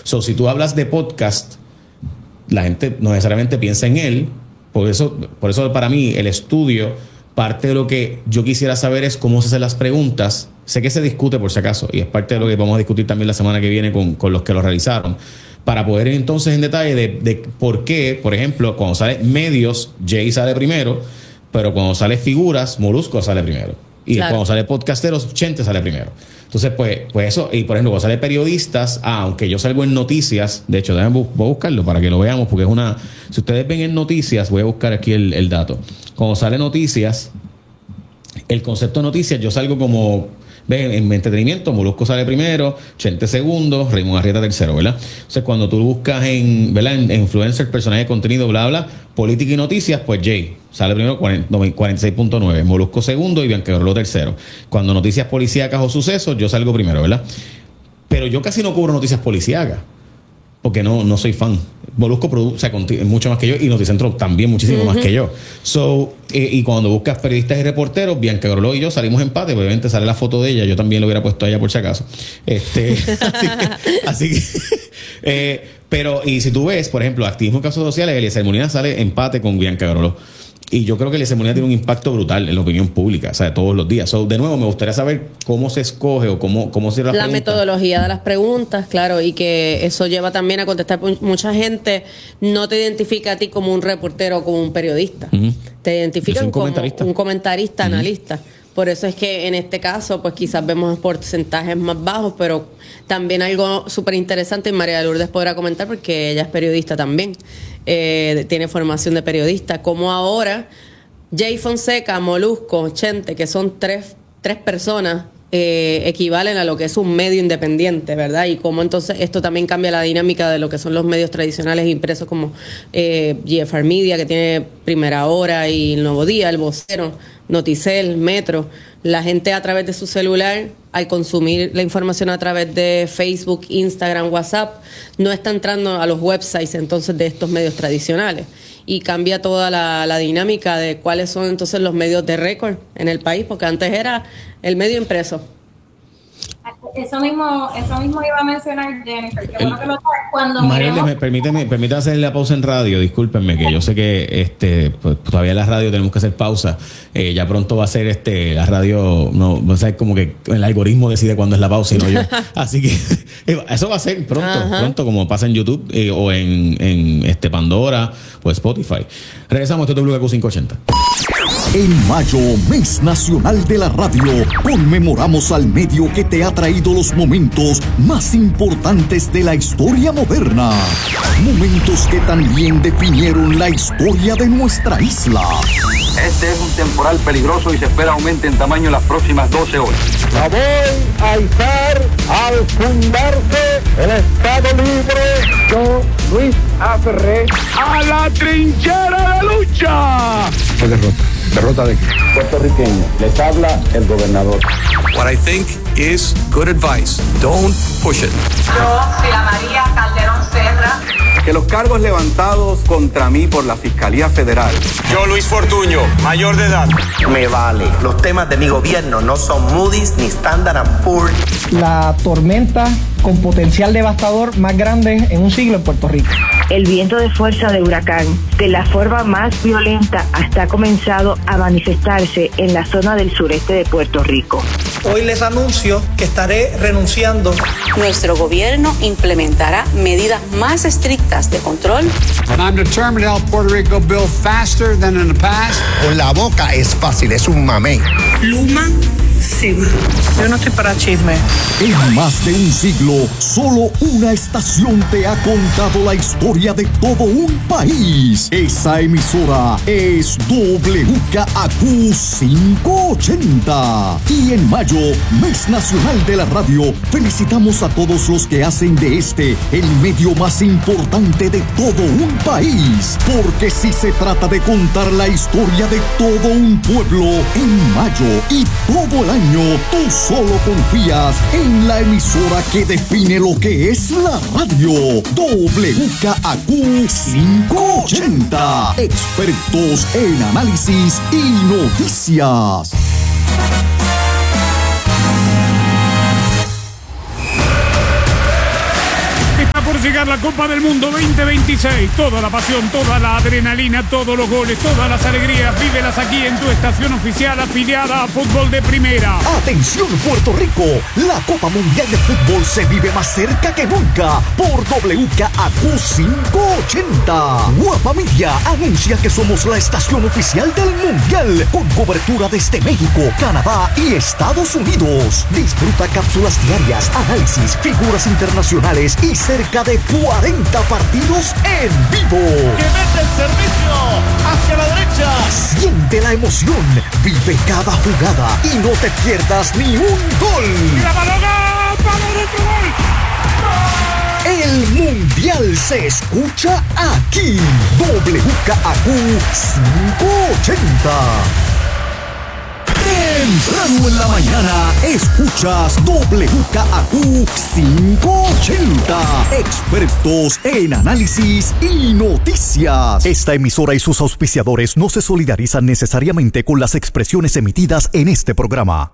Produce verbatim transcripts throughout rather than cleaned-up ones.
So, si tú hablas de podcast, la gente no necesariamente piensa en él. Por eso, por eso para mí el estudio, parte de lo que yo quisiera saber es cómo se hacen las preguntas. Sé que se discute por si acaso, y es parte de lo que vamos a discutir también la semana que viene con, con los que lo realizaron, para poder entonces en detalle de, de por qué, por ejemplo, cuando sale medios, Jay sale primero, pero cuando sale figuras, Molusco sale primero. Y claro, cuando sale podcasteros, Chente sale primero. Entonces, pues, pues eso, y por ejemplo, cuando sale periodistas, ah, aunque yo salgo en noticias, de hecho, déjame, voy a buscarlo para que lo veamos, porque es una... Si ustedes ven en noticias, voy a buscar aquí el, el dato. Cuando sale noticias, el concepto de noticias, yo salgo como... Ven, en entretenimiento, Molusco sale primero, Chente segundo, Raymond Arrieta tercero, ¿verdad? Entonces, cuando tú buscas en, ¿verdad? En, en influencer, personaje de contenido, bla, bla, política y noticias, pues Jay sale primero cuarenta, cuarenta y seis punto nueve, Molusco segundo y Biancarolo tercero. Cuando noticias policíacas o sucesos, yo salgo primero, ¿verdad? Pero yo casi no cubro noticias policíacas, porque no, no soy fan. Molusco produce mucho más que yo y Noticentro también muchísimo uh-huh. más que yo. So, eh, y cuando buscas periodistas y reporteros, Bianca Groló y yo salimos empate, obviamente sale la foto de ella, yo también lo hubiera puesto a ella por si acaso. Este, así que, así que eh, pero, y si tú ves, por ejemplo, activismo en casos sociales, Eliezer Molina sale empate con Bianca Groló. Y yo creo que Eliezer Molina tiene un impacto brutal en la opinión pública, o sea, todos los días. So, de nuevo, me gustaría saber cómo se escoge o cómo, cómo se la preguntas. Metodología de las preguntas, claro, y que eso lleva también a contestar. Mucha gente no te identifica a ti como un reportero o como un periodista. Uh-huh. Te identifican un como comentarista. un comentarista, uh-huh. analista. Por eso es que en este caso, pues quizás vemos porcentajes más bajos, pero también algo súper interesante, y María Lourdes podrá comentar porque ella es periodista también. Eh, tiene formación de periodista, como ahora Jay Fonseca, Molusco, Chente, que son tres, tres personas, eh, equivalen a lo que es un medio independiente, ¿verdad? Y cómo entonces esto también cambia la dinámica de lo que son los medios tradicionales impresos como eh, G F R Media, que tiene Primera Hora, y El Nuevo Día, El Vocero, Noticel, Metro. La gente a través de su celular, al consumir la información a través de Facebook, Instagram, WhatsApp, no está entrando a los websites entonces de estos medios tradicionales, y cambia toda la, la dinámica de cuáles son entonces los medios de récord en el país, porque antes era el medio impreso. Eso mismo, eso mismo iba a mencionar Jennifer. Qué bueno que lo traes. Cuando Mariela, me permíteme, permítame hacer la pausa en radio. Discúlpenme, que yo sé que este pues, todavía en la radio tenemos que hacer pausa. Eh, ya pronto va a ser este la radio, no, va a ser como que el algoritmo decide cuándo es la pausa y no yo. Así que eso va a ser pronto, Ajá. pronto, como pasa en YouTube eh, o en, en este Pandora o Spotify. Regresamos a este W Q quinientos ochenta. En mayo, mes nacional de la radio, conmemoramos al medio que te ha traído los momentos más importantes de la historia moderna. Momentos que también definieron la historia de nuestra isla. Este es un temporal peligroso y se espera aumente en tamaño en las próximas doce horas. La voy a izar al fundarse el Estado Libre. Yo, Luis Aferré, a la trinchera de lucha. ¿Qué derrota? ¿Derrota de qué? Puertorriqueño. Les habla el gobernador. What I think is good advice. Don't push it. Yo, Sila María Calderón Serra. Que los cargos levantados contra mí por la Fiscalía Federal. Yo, Luis Fortuño, mayor de edad. Me vale. Los temas de mi gobierno no son Moody's ni Standard and Poor's. La tormenta con potencial devastador más grande en un siglo en Puerto Rico. El viento de fuerza de huracán, de la forma más violenta, hasta ha comenzado a manifestarse en la zona del sureste de Puerto Rico. Hoy les anuncio que estaré renunciando. Nuestro gobierno implementará medidas más estrictas de control. And I'm determined to help Puerto Rico build faster than in the past. Con la boca es fácil, es un mamey. Luma se va. Yo no estoy para chisme. En más de un siglo, solo una estación te ha contado la historia de todo un país. Esa emisora es W K A Q quinientos ochenta. Y en mayo, mes nacional de la radio, felicitamos a todos los que hacen de este el medio más importante de todo un país. Porque si se trata de contar la historia de todo un pueblo, en mayo y todo el año, tú solo confías en la emisora que define lo que es la radio. W K A Q quinientos ochenta. Expertos en análisis y noticias. Por llegar la Copa del Mundo veinte veintiséis. Toda la pasión, toda la adrenalina, todos los goles, todas las alegrías, vívelas aquí en tu estación oficial afiliada a Fútbol de Primera. Atención Puerto Rico, la Copa Mundial de Fútbol se vive más cerca que nunca por W K A Q quinientos ochenta. Guapa Media anuncia que somos la estación oficial del Mundial, con cobertura desde México, Canadá y Estados Unidos. Disfruta cápsulas diarias, análisis, figuras internacionales y cerca de cuarenta partidos en vivo. ¡Que mete el servicio hacia la derecha! Siente la emoción, vive cada jugada y no te pierdas ni un gol. ¡Mira, Baloga! ¡Palo de otro gol! El Mundial se escucha aquí. W K A Q quinientos ochenta. Temprano en la mañana escuchas W K A Q quinientos ochenta. Expertos en análisis y noticias. Esta emisora y sus auspiciadores no se solidarizan necesariamente con las expresiones emitidas en este programa.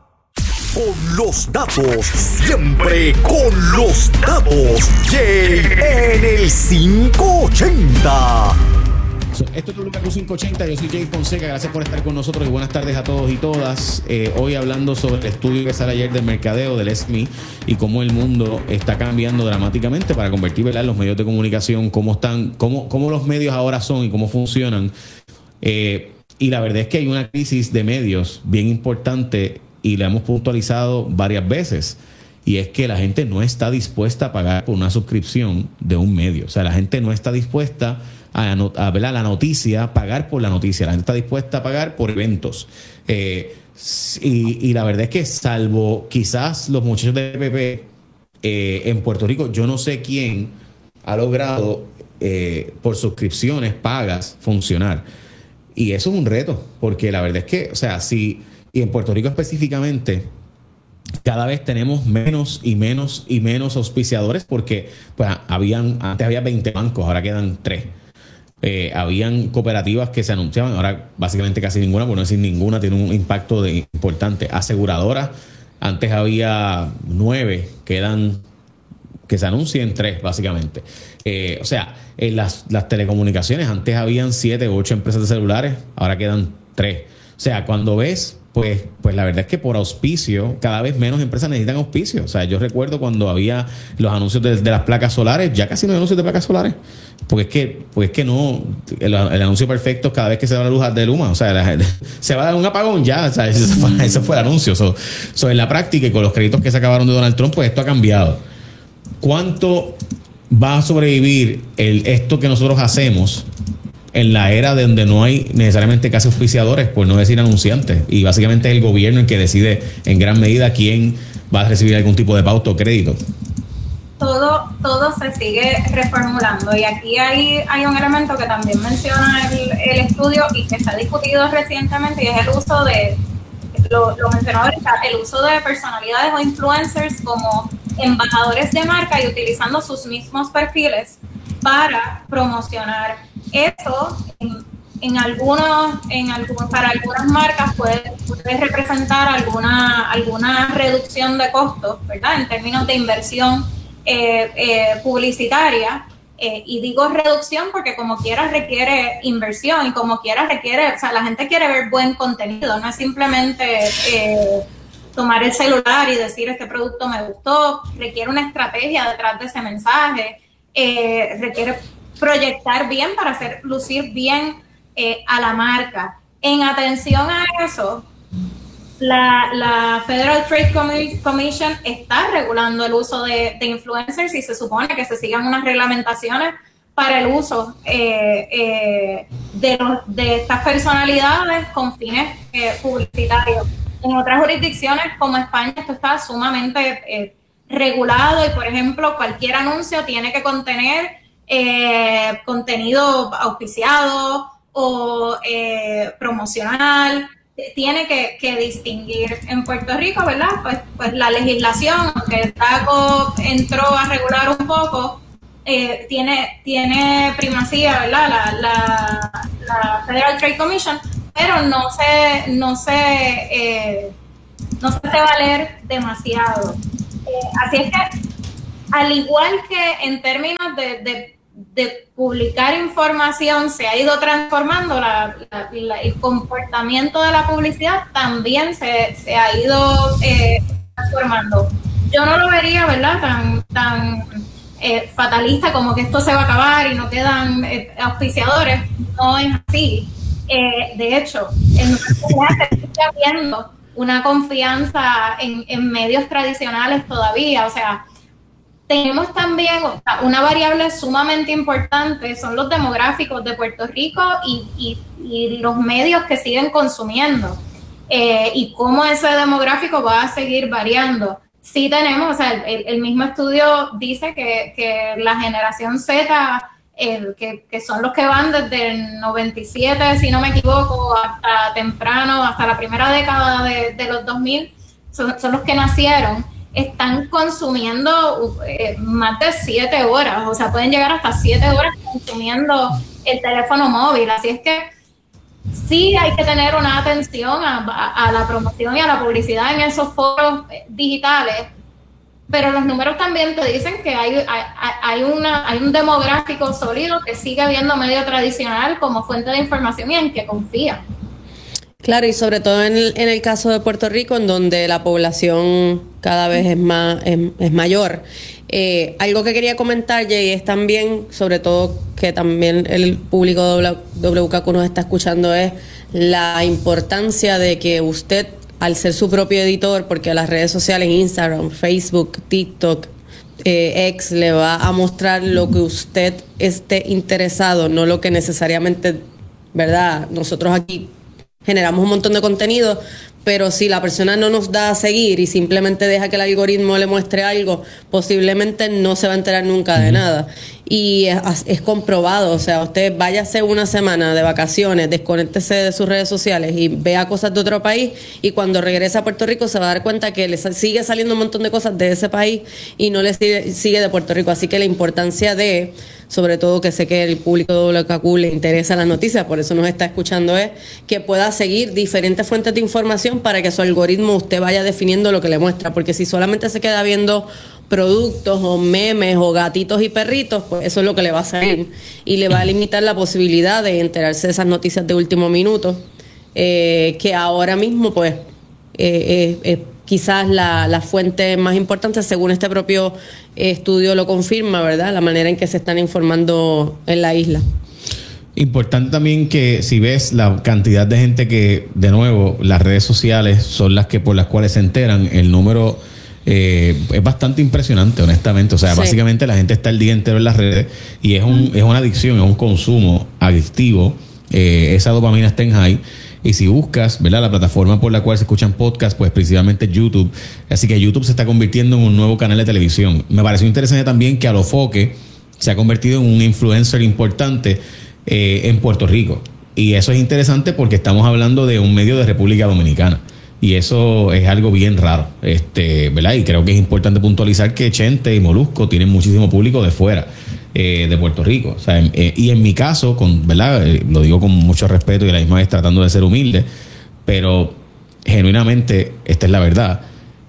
Con los datos, siempre con los datos. Jay en el quinientos ochenta. Esto es W K A Q quinientos ochenta, yo soy Jay Fonseca, gracias por estar con nosotros y buenas tardes a todos y todas. Eh, hoy hablando sobre el estudio que sale ayer del mercadeo del S M E y cómo el mundo está cambiando dramáticamente para convertir, ¿verdad?, los medios de comunicación, cómo están, cómo, cómo los medios ahora son y cómo funcionan. Eh, y la verdad es que hay una crisis de medios bien importante y la hemos puntualizado varias veces. Y es que la gente no está dispuesta a pagar por una suscripción de un medio. O sea, la gente no está dispuesta a, a ver la noticia, pagar por la noticia. La gente está dispuesta a pagar por eventos. Eh, y, y la verdad es que salvo quizás los muchachos de P P eh, en Puerto Rico, yo no sé quién ha logrado eh, por suscripciones pagas funcionar. Y eso es un reto, porque la verdad es que, o sea, si... Y en Puerto Rico específicamente, cada vez tenemos menos y menos y menos auspiciadores porque pues, habían, antes había veinte bancos, ahora quedan tres. Eh, habían cooperativas que se anunciaban, ahora básicamente casi ninguna, por no decir ninguna, tiene un impacto de, importante. Aseguradoras, antes había nueve, quedan que se anuncien tres, básicamente. Eh, o sea, en las, las telecomunicaciones, antes habían siete o ocho empresas de celulares, ahora quedan tres. O sea, cuando ves... Pues, pues la verdad es que por auspicio, cada vez menos empresas necesitan auspicio. O sea, yo recuerdo cuando había los anuncios de, de las placas solares, ya casi no hay anuncios de placas solares. Porque es que, pues es que no, el, el anuncio perfecto es cada vez que se va la luz de Luma. O sea, la, se va a dar un apagón ya. O sea, ese fue, ese fue el anuncio. So, so, en la práctica y con los créditos que se acabaron de Donald Trump, pues esto ha cambiado. ¿Cuánto va a sobrevivir el, esto que nosotros hacemos en la era de donde no hay necesariamente casi auspiciadores, por no decir anunciantes? Y básicamente es el gobierno el que decide en gran medida quién va a recibir algún tipo de pauta o crédito. Todo, todo se sigue reformulando y aquí hay, hay un elemento que también menciona el, el estudio y que se ha discutido recientemente, y es el uso de, lo, lo mencionó ahorita, el uso de personalidades o influencers como embajadores de marca y utilizando sus mismos perfiles para promocionar. Eso en, en algunos, en algunos, para algunas marcas puede, puede representar alguna, alguna reducción de costos, ¿verdad? En términos de inversión eh, eh, publicitaria. Eh, y digo reducción porque como quiera requiere inversión y como quiera requiere, o sea, la gente quiere ver buen contenido, no es simplemente eh, tomar el celular y decir este producto me gustó, requiere una estrategia detrás de ese mensaje, eh, requiere proyectar bien para hacer lucir bien eh, a la marca. En atención a eso, la, la Federal Trade Commission está regulando el uso de, de influencers y se supone que se sigan unas reglamentaciones para el uso eh, eh, de, los, de estas personalidades con fines eh, publicitarios. En otras jurisdicciones como España esto está sumamente eh, regulado y, por ejemplo, cualquier anuncio tiene que contener Eh, contenido auspiciado o eh, promocional, tiene que, que distinguir. En Puerto Rico, ¿verdad? Pues, pues la legislación, aunque el TACO entró a regular un poco, eh, tiene, tiene primacía, ¿verdad? La, la, la Federal Trade Commission, pero no se, no se, eh, no se hace valer demasiado. Eh, así es que al igual que en términos de, de, de publicar información se ha ido transformando, la, la, la, el comportamiento de la publicidad también se, se ha ido eh, transformando. Yo no lo vería, ¿verdad?, tan, tan eh, fatalista como que esto se va a acabar y no quedan eh, auspiciadores. No es así. Eh, de hecho, en nuestra comunidad se está viendo una confianza en, en medios tradicionales todavía. O sea, tenemos también una variable sumamente importante, son los demográficos de Puerto Rico y, y, y los medios que siguen consumiendo, eh, y cómo ese demográfico va a seguir variando. Sí tenemos, o sea, el, el mismo estudio dice que, que la generación Z, eh, que, que son los que van desde el noventa y siete, si no me equivoco, hasta temprano, hasta la primera década de, de los dos mil, son, son los que nacieron, están consumiendo eh, más de siete horas, o sea, pueden llegar hasta siete horas consumiendo el teléfono móvil. Así es que sí hay que tener una atención a, a, a la promoción y a la publicidad en esos foros digitales, pero los números también te dicen que hay, hay, hay, una, hay un demográfico sólido que sigue viendo medio tradicional como fuente de información y en que confía. Claro, y sobre todo en el, en el caso de Puerto Rico, en donde la población cada vez es más es, es mayor. Eh, algo que quería comentar, Jay, es también, sobre todo que también el público de W K Q nos está escuchando, es la importancia de que usted, al ser su propio editor, porque las redes sociales, Instagram, Facebook, TikTok, eh, X, le va a mostrar lo que usted esté interesado, no lo que necesariamente, ¿verdad? Nosotros aquí generamos un montón de contenido, pero si la persona no nos da a seguir y simplemente deja que el algoritmo le muestre algo, posiblemente no se va a enterar nunca de nada. Y es, es comprobado, o sea, usted váyase una semana de vacaciones, desconéctese de sus redes sociales y vea cosas de otro país, y cuando regrese a Puerto Rico se va a dar cuenta que le sigue saliendo un montón de cosas de ese país y no le sigue, sigue de Puerto Rico. Así que la importancia de, sobre todo que sé que el público de W K Q le interesa las noticias, por eso nos está escuchando, es que pueda seguir diferentes fuentes de información para que su algoritmo usted vaya definiendo lo que le muestra, porque si solamente se queda viendo productos o memes o gatitos y perritos, pues eso es lo que le va a salir y le va a limitar la posibilidad de enterarse de esas noticias de último minuto, eh, que ahora mismo pues eh, eh, eh, quizás la, la fuente más importante, según este propio estudio lo confirma, ¿verdad? La manera en que se están informando en la isla. Importante también que si ves la cantidad de gente que, de nuevo, las redes sociales son las que por las cuales se enteran, el número eh, es bastante impresionante, honestamente. O sea, sí. Básicamente la gente está el día entero en las redes y es un, es una adicción, es un consumo adictivo. Eh, esa dopamina está en high. Y si buscas, ¿verdad?, la plataforma por la cual se escuchan podcasts, pues precisamente YouTube. Así que YouTube se está convirtiendo en un nuevo canal de televisión. Me pareció interesante también que Alofoque se ha convertido en un influencer importante eh, en Puerto Rico. Y eso es interesante porque estamos hablando de un medio de República Dominicana. Y eso es algo bien raro, este, ¿verdad? Y creo que es importante puntualizar que Chente y Molusco tienen muchísimo público de fuera eh, de Puerto Rico. O sea, eh, y en mi caso, con, ¿verdad? Eh, lo digo con mucho respeto y a la misma vez tratando de ser humilde, pero genuinamente, esta es la verdad,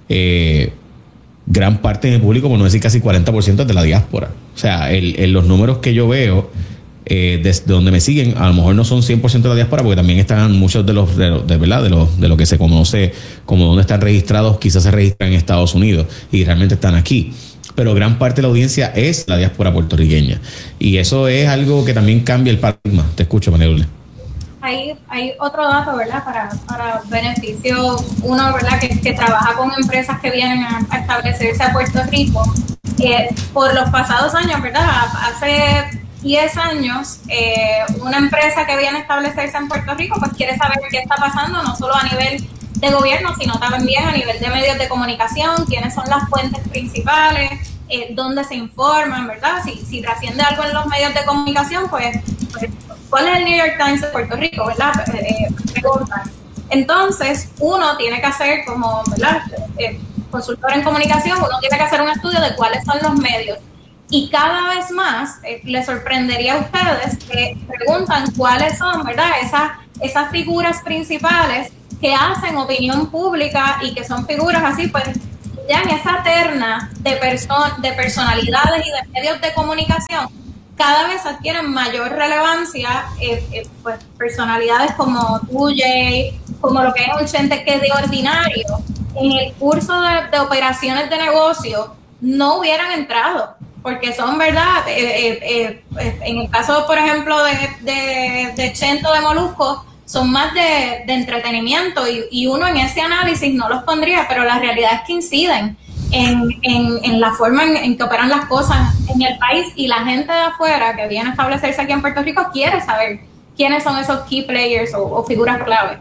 eh, gran parte de mi público, por no decir casi cuarenta por ciento, es de la diáspora. O sea, el, el, los números que yo veo Eh, desde donde me siguen, a lo mejor no son cien por ciento de la diáspora, porque también están muchos de los de, de verdad de los de lo que se conoce como donde están registrados, quizás se registran en Estados Unidos y realmente están aquí, pero gran parte de la audiencia es la diáspora puertorriqueña, y eso es algo que también cambia el paradigma. Te escucho, María Lourdes. Hay, hay otro dato, ¿verdad? Para, para beneficio, uno, ¿verdad?, que, que trabaja con empresas que vienen a, a establecerse a Puerto Rico. Eh, por los pasados años, ¿verdad? Hace diez años, eh, una empresa que viene a establecerse en Puerto Rico pues quiere saber qué está pasando, no solo a nivel de gobierno, sino también a nivel de medios de comunicación, quiénes son las fuentes principales, eh, dónde se informan, ¿verdad? Si, si trasciende algo en los medios de comunicación, pues, pues ¿cuál es el New York Times de Puerto Rico, ¿verdad? Eh, preguntan. Entonces, uno tiene que hacer como, ¿verdad?, eh, consultor en comunicación, uno tiene que hacer un estudio de cuáles son los medios. Y cada vez más eh, les sorprendería a ustedes que preguntan cuáles son, ¿verdad?, esas, esas figuras principales que hacen opinión pública y que son figuras así, pues, ya en esa terna de, perso- de personalidades y de medios de comunicación, cada vez adquieren mayor relevancia eh, eh, pues personalidades como tú, Jay, como lo que es un Chente, que de ordinario en el curso de, de operaciones de negocio no hubieran entrado, porque son, ¿verdad? Eh, eh, eh, en el caso, por ejemplo, de, de, de Chento, de Molusco, son más de, de entretenimiento y, y uno en ese análisis no los pondría, pero la realidad es que inciden en, en, en la forma en, en que operan las cosas en el país, y la gente de afuera que viene a establecerse aquí en Puerto Rico quiere saber quiénes son esos key players o, o figuras clave.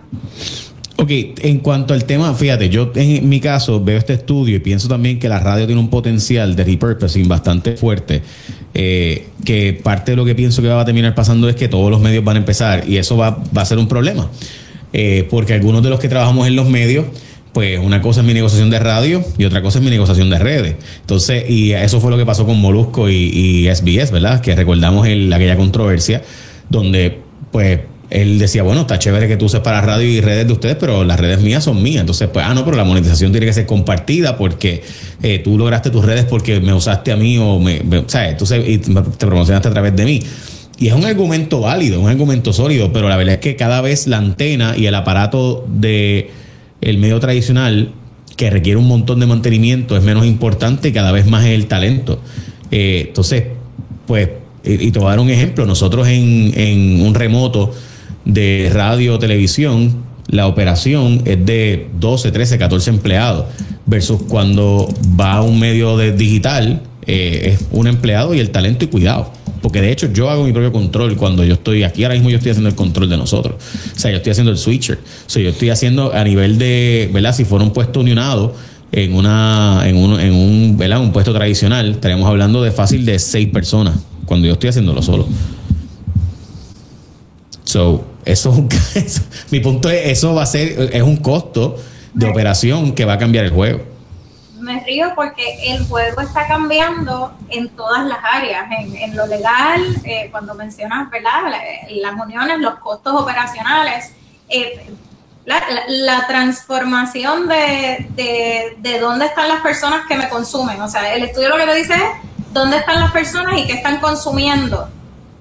Ok, en cuanto al tema, fíjate, yo en mi caso veo este estudio y pienso también que la radio tiene un potencial de repurposing bastante fuerte, eh, que parte de lo que pienso que va a terminar pasando es que todos los medios van a empezar, y eso va, va a ser un problema, eh, porque algunos de los que trabajamos en los medios, pues una cosa es mi negociación de radio y otra cosa es mi negociación de redes. Entonces, y eso fue lo que pasó con Molusco y, y S B S, ¿verdad? Que recordamos el, aquella controversia donde, pues, él decía, bueno, está chévere que tú uses para radio y redes de ustedes, pero las redes mías son mías. Entonces, pues, ah, no, pero la monetización tiene que ser compartida porque eh, tú lograste tus redes porque me usaste a mí o me, me ¿sabes? Entonces, y te promocionaste a través de mí. Y es un argumento válido, un argumento sólido, pero la verdad es que cada vez la antena y el aparato de el medio tradicional, que requiere un montón de mantenimiento, es menos importante y cada vez más es el talento. Eh, entonces, pues, y, y te voy a dar un ejemplo. Nosotros en, en un remoto de radio o televisión, la operación es de doce, trece, catorce empleados, versus cuando va a un medio de digital, eh, es un empleado y el talento y cuidado. Porque de hecho yo hago mi propio control cuando yo estoy aquí. Ahora mismo yo estoy haciendo el control de nosotros. O sea, yo estoy haciendo el switcher. O sea, yo estoy haciendo a nivel de, ¿verdad? Si fuera un puesto unionado en una, en un, en un, ¿verdad? Un puesto tradicional, estaríamos hablando de fácil de seis personas cuando yo estoy haciéndolo solo. So, eso, eso mi punto es, eso va a ser, es un costo de operación que va a cambiar el juego. Me río porque el juego está cambiando en todas las áreas, en, en lo legal, eh, cuando mencionas, ¿verdad? La, las uniones, los costos operacionales, eh, la, la, la transformación de, de, de dónde están las personas que me consumen. O sea, el estudio lo que te dice es dónde están las personas y qué están consumiendo.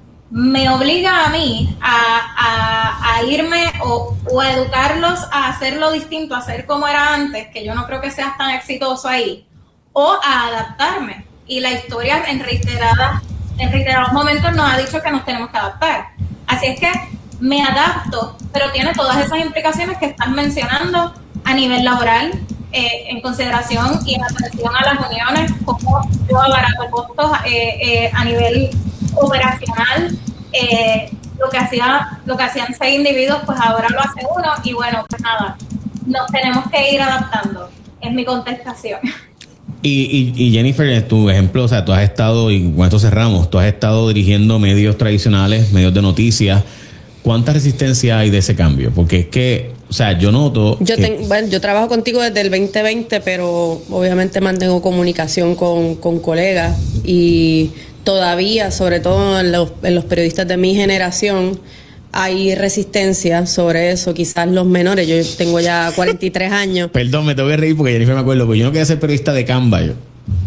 Me obliga a mí a, a, a irme o, o a educarlos a hacerlo distinto, a hacer como era antes, que yo no creo que seas tan exitoso ahí, o a adaptarme. Y la historia en reiteradas, en reiterados momentos nos ha dicho que nos tenemos que adaptar. Así es que me adapto, pero tiene todas esas implicaciones que estás mencionando a nivel laboral, eh, en consideración y en atención a las uniones, como yo abarato costos eh, eh, a nivel operacional. Eh, lo que hacía lo que hacían seis individuos, pues ahora lo hace uno, y bueno, pues nada, nos tenemos que ir adaptando, es mi contestación. Y, y, y Jennifer, tu ejemplo, o sea, tú has estado, y con esto cerramos, tú has estado dirigiendo medios tradicionales, medios de noticias. ¿Cuánta resistencia hay de ese cambio? Porque es que, o sea, yo noto... Yo, que... ten, bueno, yo trabajo contigo desde el veinte veinte, pero obviamente mantengo comunicación con, con colegas, y todavía, sobre todo en los, en los periodistas de mi generación, hay resistencia sobre eso. Quizás los menores, yo tengo ya cuarenta y tres años. Perdón, me tengo que reír porque Jennifer me acuerdo, porque yo no quería ser periodista de Canva, yo.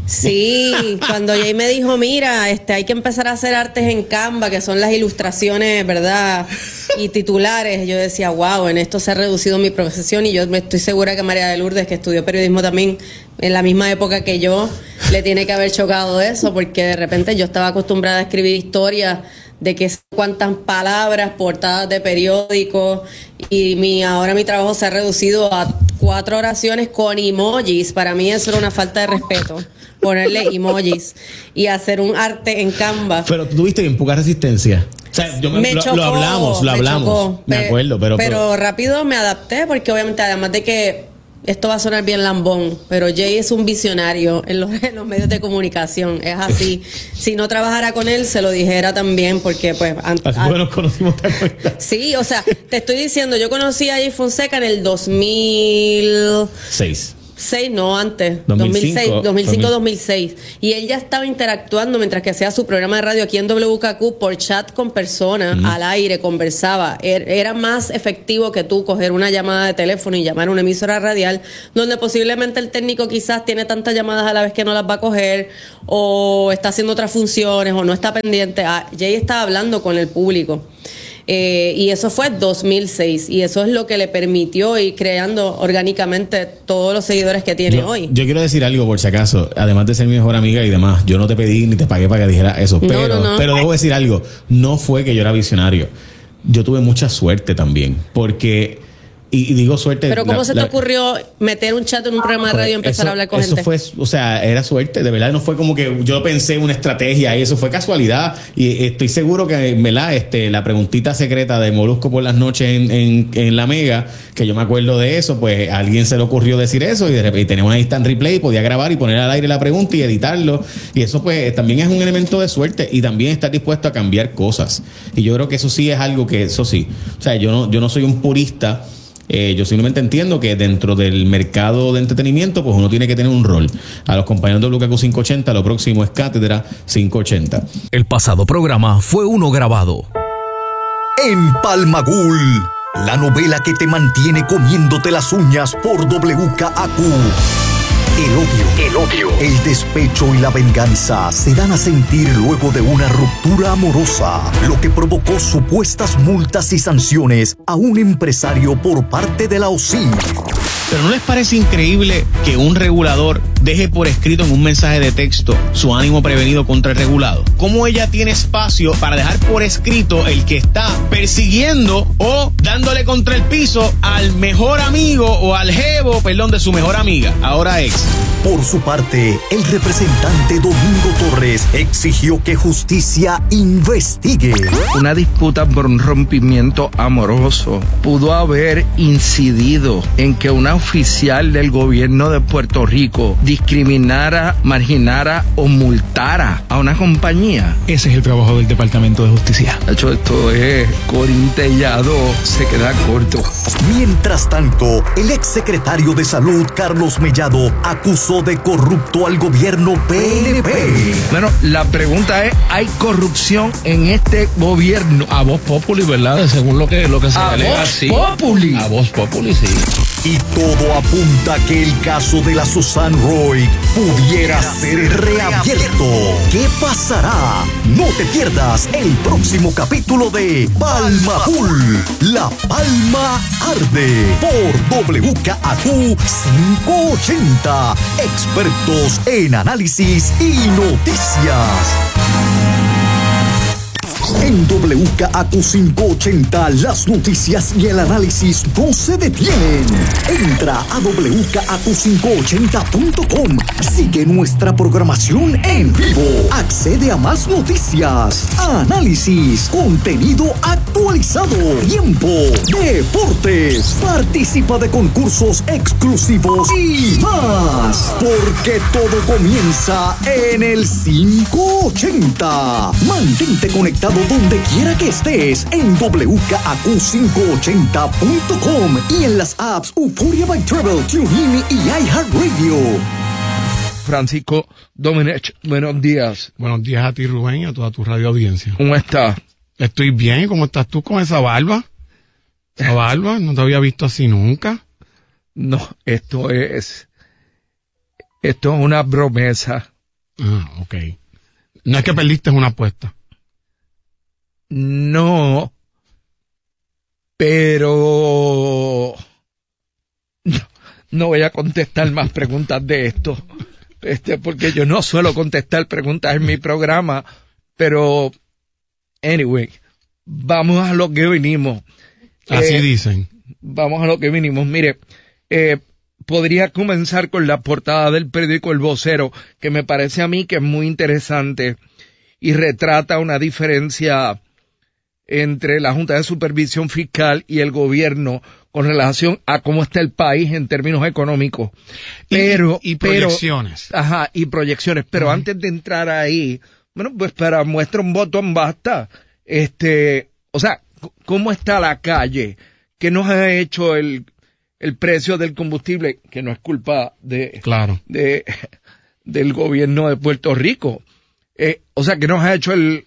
Sí, cuando Jay me dijo, mira, este, hay que empezar a hacer artes en Canva, que son las ilustraciones, ¿verdad? Y titulares, yo decía, wow, en esto se ha reducido mi profesión. Y yo me estoy segura que María de Lourdes, que estudió periodismo también en la misma época que yo, le tiene que haber chocado eso, porque de repente yo estaba acostumbrada a escribir historias de que cuántas palabras, portadas de periódicos, y mi ahora mi trabajo se ha reducido a cuatro oraciones con emojis. Para mí eso era una falta de respeto, ponerle emojis y hacer un arte en Canva. Pero tú tuviste bien poca resistencia. O sea, yo me, me lo, chocó, lo hablamos, lo me hablamos. Chocó, me acuerdo, pero, pero... Pero rápido me adapté, porque obviamente, además de que esto va a sonar bien lambón, pero Jay es un visionario en los, en los medios de comunicación, es así. Si no trabajara con él, se lo dijera también, porque pues... Así a, que nos conocimos, ¿te acuerdas? Sí, o sea, te estoy diciendo, yo conocí a Jay Fonseca en el dos mil seis. seis, no antes, dos mil cinco, dos mil cinco, dos mil seis. Y él ya estaba interactuando mientras que hacía su programa de radio aquí en W K Q por chat con personas, uh-huh. al aire, conversaba. Era más efectivo que tú coger una llamada de teléfono y llamar a una emisora radial, donde posiblemente el técnico quizás tiene tantas llamadas a la vez que no las va a coger, o está haciendo otras funciones, o no está pendiente. Ah, Jay estaba hablando con el público. Eh, y eso fue dos mil seis, y eso es lo que le permitió ir creando orgánicamente todos los seguidores que tiene yo, hoy. Yo quiero decir algo por si acaso, además de ser mi mejor amiga y demás, yo no te pedí ni te pagué para que dijera eso, no, pero, no, no. pero debo decir algo, no fue que yo era visionario, yo tuve mucha suerte también, porque... Y, y digo suerte. Pero ¿cómo la, se te la, ocurrió meter un chat en un programa de radio y empezar eso, a hablar con eso gente? Fue, o sea, era suerte, de verdad. No fue como que yo pensé una estrategia y eso fue casualidad. Y estoy seguro que, ¿verdad? Este, la preguntita secreta de Molusco por las noches en, en, en la Mega, que yo me acuerdo de eso, pues a alguien se le ocurrió decir eso y de repente tenía una instant replay, podía grabar y poner al aire la pregunta y editarlo. Y eso pues también es un elemento de suerte y también estar dispuesto a cambiar cosas. Y yo creo que eso sí es algo que, eso sí. O sea, yo no, yo no soy un purista. Eh, yo simplemente entiendo que dentro del mercado de entretenimiento, pues uno tiene que tener un rol. A los compañeros de W K Q quinientos ochenta, lo próximo es Cátedra quinientos ochenta. El pasado programa fue uno grabado en Palmagul, la novela que te mantiene comiéndote las uñas por W K Q. El odio, el odio, el despecho y la venganza se dan a sentir luego de una ruptura amorosa, lo que provocó supuestas multas y sanciones a un empresario por parte de la O S I. ¿Pero no les parece increíble que un regulador deje por escrito en un mensaje de texto su ánimo prevenido contra el regulado? ¿Cómo ella tiene espacio para dejar por escrito el que está persiguiendo o dándole contra el piso al mejor amigo o al jevo, perdón, de su mejor amiga, ahora ex? Por su parte, el representante Domingo Torres exigió que justicia investigue. Una disputa por un rompimiento amoroso pudo haber incidido en que una oficial del gobierno de Puerto Rico discriminara, marginara o multara a una compañía. Ese es el trabajo del Departamento de Justicia. De hecho, esto es corintellado, se queda corto. Mientras tanto, el exsecretario de Salud, Carlos Mellado, acusó de corrupto al gobierno P N P. Bueno, la pregunta es, ¿hay corrupción en este gobierno? A voz populi, ¿verdad? Según lo que, lo que se alega. A voz populi. A voz populi, sí. Y todo apunta a que el caso de la Susan Roy pudiera ser reabierto. ¿Qué pasará? No te pierdas el próximo capítulo de Palmagul. La Palma Arde por W K Q quinientos ochenta. Expertos en análisis y noticias. En W K Q quinientos ochenta, las noticias y el análisis no se detienen. Entra a W K Q quinientos ochenta punto com. Sigue nuestra programación en vivo. Accede a más noticias, análisis, contenido actualizado, tiempo, deportes. Participa de concursos exclusivos y más. Porque todo comienza en el quinientos ochenta. Mantente conectado donde quiera que estés en W K Q quinientos ochenta punto com y en las apps Euphoria by Travel, TuneIn y iHeartRadio. Francisco Domenech, buenos días. Buenos días a ti, Rubén, y a toda tu radio audiencia. ¿Cómo estás? Estoy bien. ¿Cómo estás tú con esa barba? ¿Esa barba? No te había visto así nunca. No, esto es... Esto es una promesa. Ah, ok. No es que perdiste una apuesta. No, pero no, no voy a contestar más preguntas de esto, este, porque yo no suelo contestar preguntas en mi programa, pero, anyway, vamos a lo que vinimos. Así eh, dicen. Vamos a lo que vinimos. Mire, eh, podría comenzar con la portada del periódico El Vocero, que me parece a mí que es muy interesante y retrata una diferencia entre la Junta de Supervisión Fiscal y el gobierno con relación a cómo está el país en términos económicos. Pero, y, y proyecciones. Pero, ajá, y proyecciones. Pero uh-huh. Antes de entrar ahí, bueno, pues para muestra un botón basta. Este, o sea, ¿cómo está la calle? ¿Qué nos ha hecho el, el precio del combustible, que no es culpa de, claro. de del gobierno de Puerto Rico. Eh, o sea, que nos ha hecho el,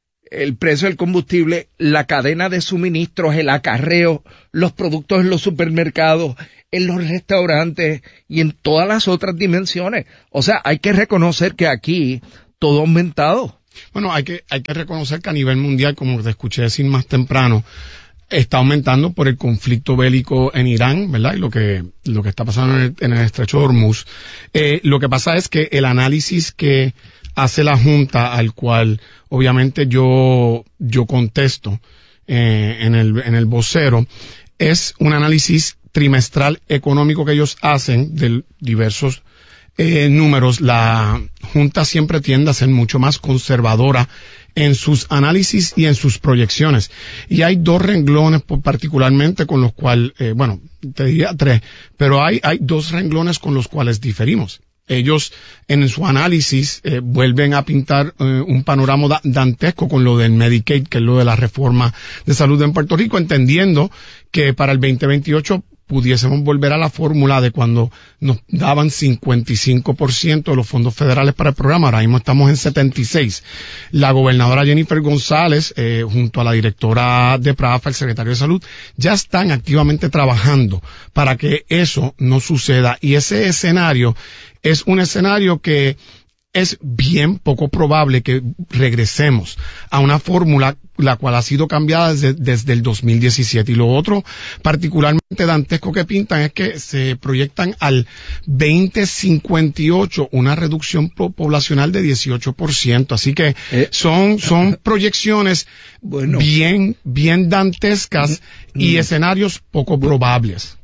el precio del combustible, la cadena de suministros, el acarreo, los productos en los supermercados, en los restaurantes y en todas las otras dimensiones. O sea, hay que reconocer que aquí todo ha aumentado. Bueno, hay que, hay que reconocer que a nivel mundial, como te escuché decir más temprano, está aumentando por el conflicto bélico en Irán, ¿verdad? Y lo que, lo que está pasando en el, en el estrecho de Hormuz. Eh, lo que pasa es que el análisis que hace la Junta, al cual obviamente yo, yo contesto, eh, en el, en el vocero, es un análisis trimestral económico que ellos hacen de diversos eh, números. La Junta siempre tiende a ser mucho más conservadora en sus análisis y en sus proyecciones. Y hay dos renglones particularmente con los cuales, eh, bueno, te diría tres, pero hay, hay dos renglones con los cuales diferimos. Ellos en su análisis eh, vuelven a pintar eh, un panorama da- dantesco con lo del Medicaid, que es lo de la reforma de salud en Puerto Rico, entendiendo que para el veinte veintiocho pudiésemos volver a la fórmula de cuando nos daban cincuenta y cinco por ciento de los fondos federales para el programa. Ahora mismo estamos en setenta y seis. La gobernadora Jennifer González, eh, junto a la directora de PRAFA, el secretario de Salud, ya están activamente trabajando para que eso no suceda. Y ese escenario es un escenario que es bien poco probable que regresemos a una fórmula la cual ha sido cambiada desde, desde el dos mil diecisiete. Y lo otro particularmente dantesco que pintan es que se proyectan al veinte cincuenta y ocho una reducción po- poblacional de dieciocho por ciento. Así que eh, son, son proyecciones bueno, bien, bien dantescas mm, y mm, escenarios poco probables.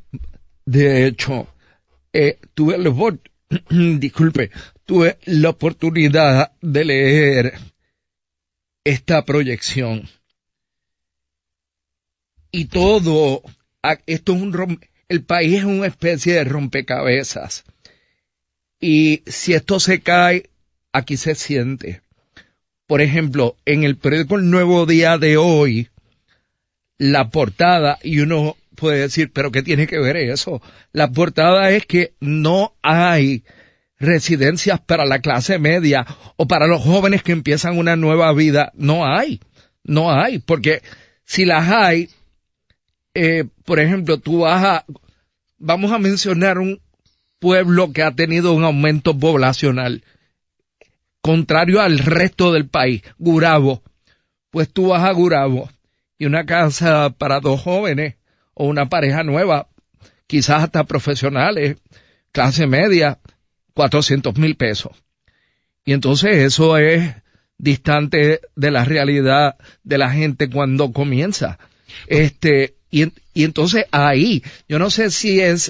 De hecho, eh, tuve el voto, disculpe, tuve la oportunidad de leer esta proyección y todo, esto es un, el país es una especie de rompecabezas y si esto se cae, aquí se siente. Por ejemplo, en el periódico El Nuevo Día de hoy, la portada, y uno puede decir, ¿pero qué tiene que ver eso? La portada es que no hay residencias para la clase media o para los jóvenes que empiezan una nueva vida. No hay, no hay, porque si las hay, eh, por ejemplo, tú vas a, vamos a mencionar un pueblo que ha tenido un aumento poblacional, contrario al resto del país, Gurabo. Pues tú vas a Gurabo y una casa para dos jóvenes o una pareja nueva, quizás hasta profesionales, clase media, cuatrocientos mil pesos. Y entonces eso es distante de la realidad de la gente cuando comienza. Este, y, y entonces ahí, yo no sé si es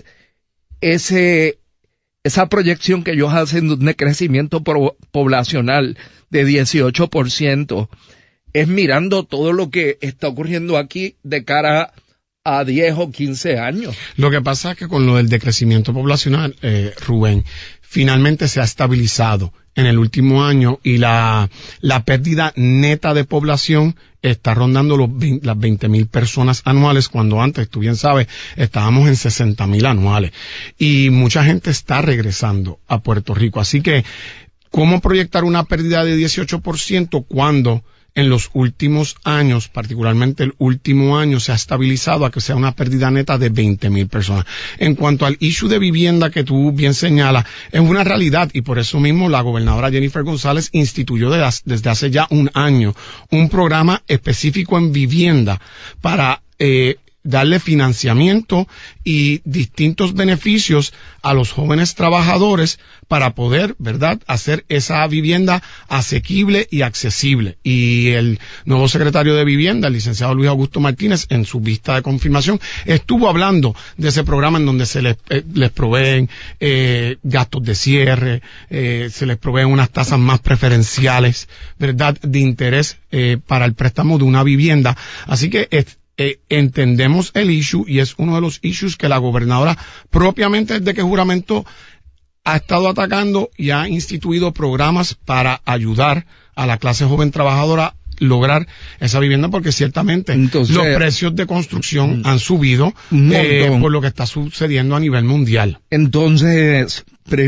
ese, esa proyección que ellos hacen de un crecimiento pro, poblacional de dieciocho por ciento, es mirando todo lo que está ocurriendo aquí de cara a diez o quince años. Lo que pasa es que con lo del decrecimiento poblacional, eh, Rubén, finalmente se ha estabilizado en el último año y la, la pérdida neta de población está rondando los veinte, las veinte mil personas anuales, cuando antes, tú bien sabes, estábamos en sesenta mil anuales. Y mucha gente está regresando a Puerto Rico. Así que, ¿cómo proyectar una pérdida de dieciocho por ciento cuando en los últimos años, particularmente el último año, se ha estabilizado a que sea una pérdida neta de veinte mil personas? En cuanto al issue de vivienda que tú bien señalas, es una realidad y por eso mismo la gobernadora Jennifer González instituyó desde hace ya un año un programa específico en vivienda para eh, darle financiamiento y distintos beneficios a los jóvenes trabajadores para poder, ¿verdad?, hacer esa vivienda asequible y accesible. Y el nuevo secretario de Vivienda, el licenciado Luis Augusto Martínez, en su vista de confirmación, estuvo hablando de ese programa en donde se les, eh, les proveen eh, gastos de cierre, eh, se les proveen unas tasas más preferenciales, ¿verdad?, de interés eh, para el préstamo de una vivienda. Así que es, Eh, entendemos el issue y es uno de los issues que la gobernadora propiamente desde que juramento ha estado atacando y ha instituido programas para ayudar a la clase joven trabajadora lograr esa vivienda, porque ciertamente Entonces, los precios de construcción han subido eh, por lo que está sucediendo a nivel mundial. Entonces, pre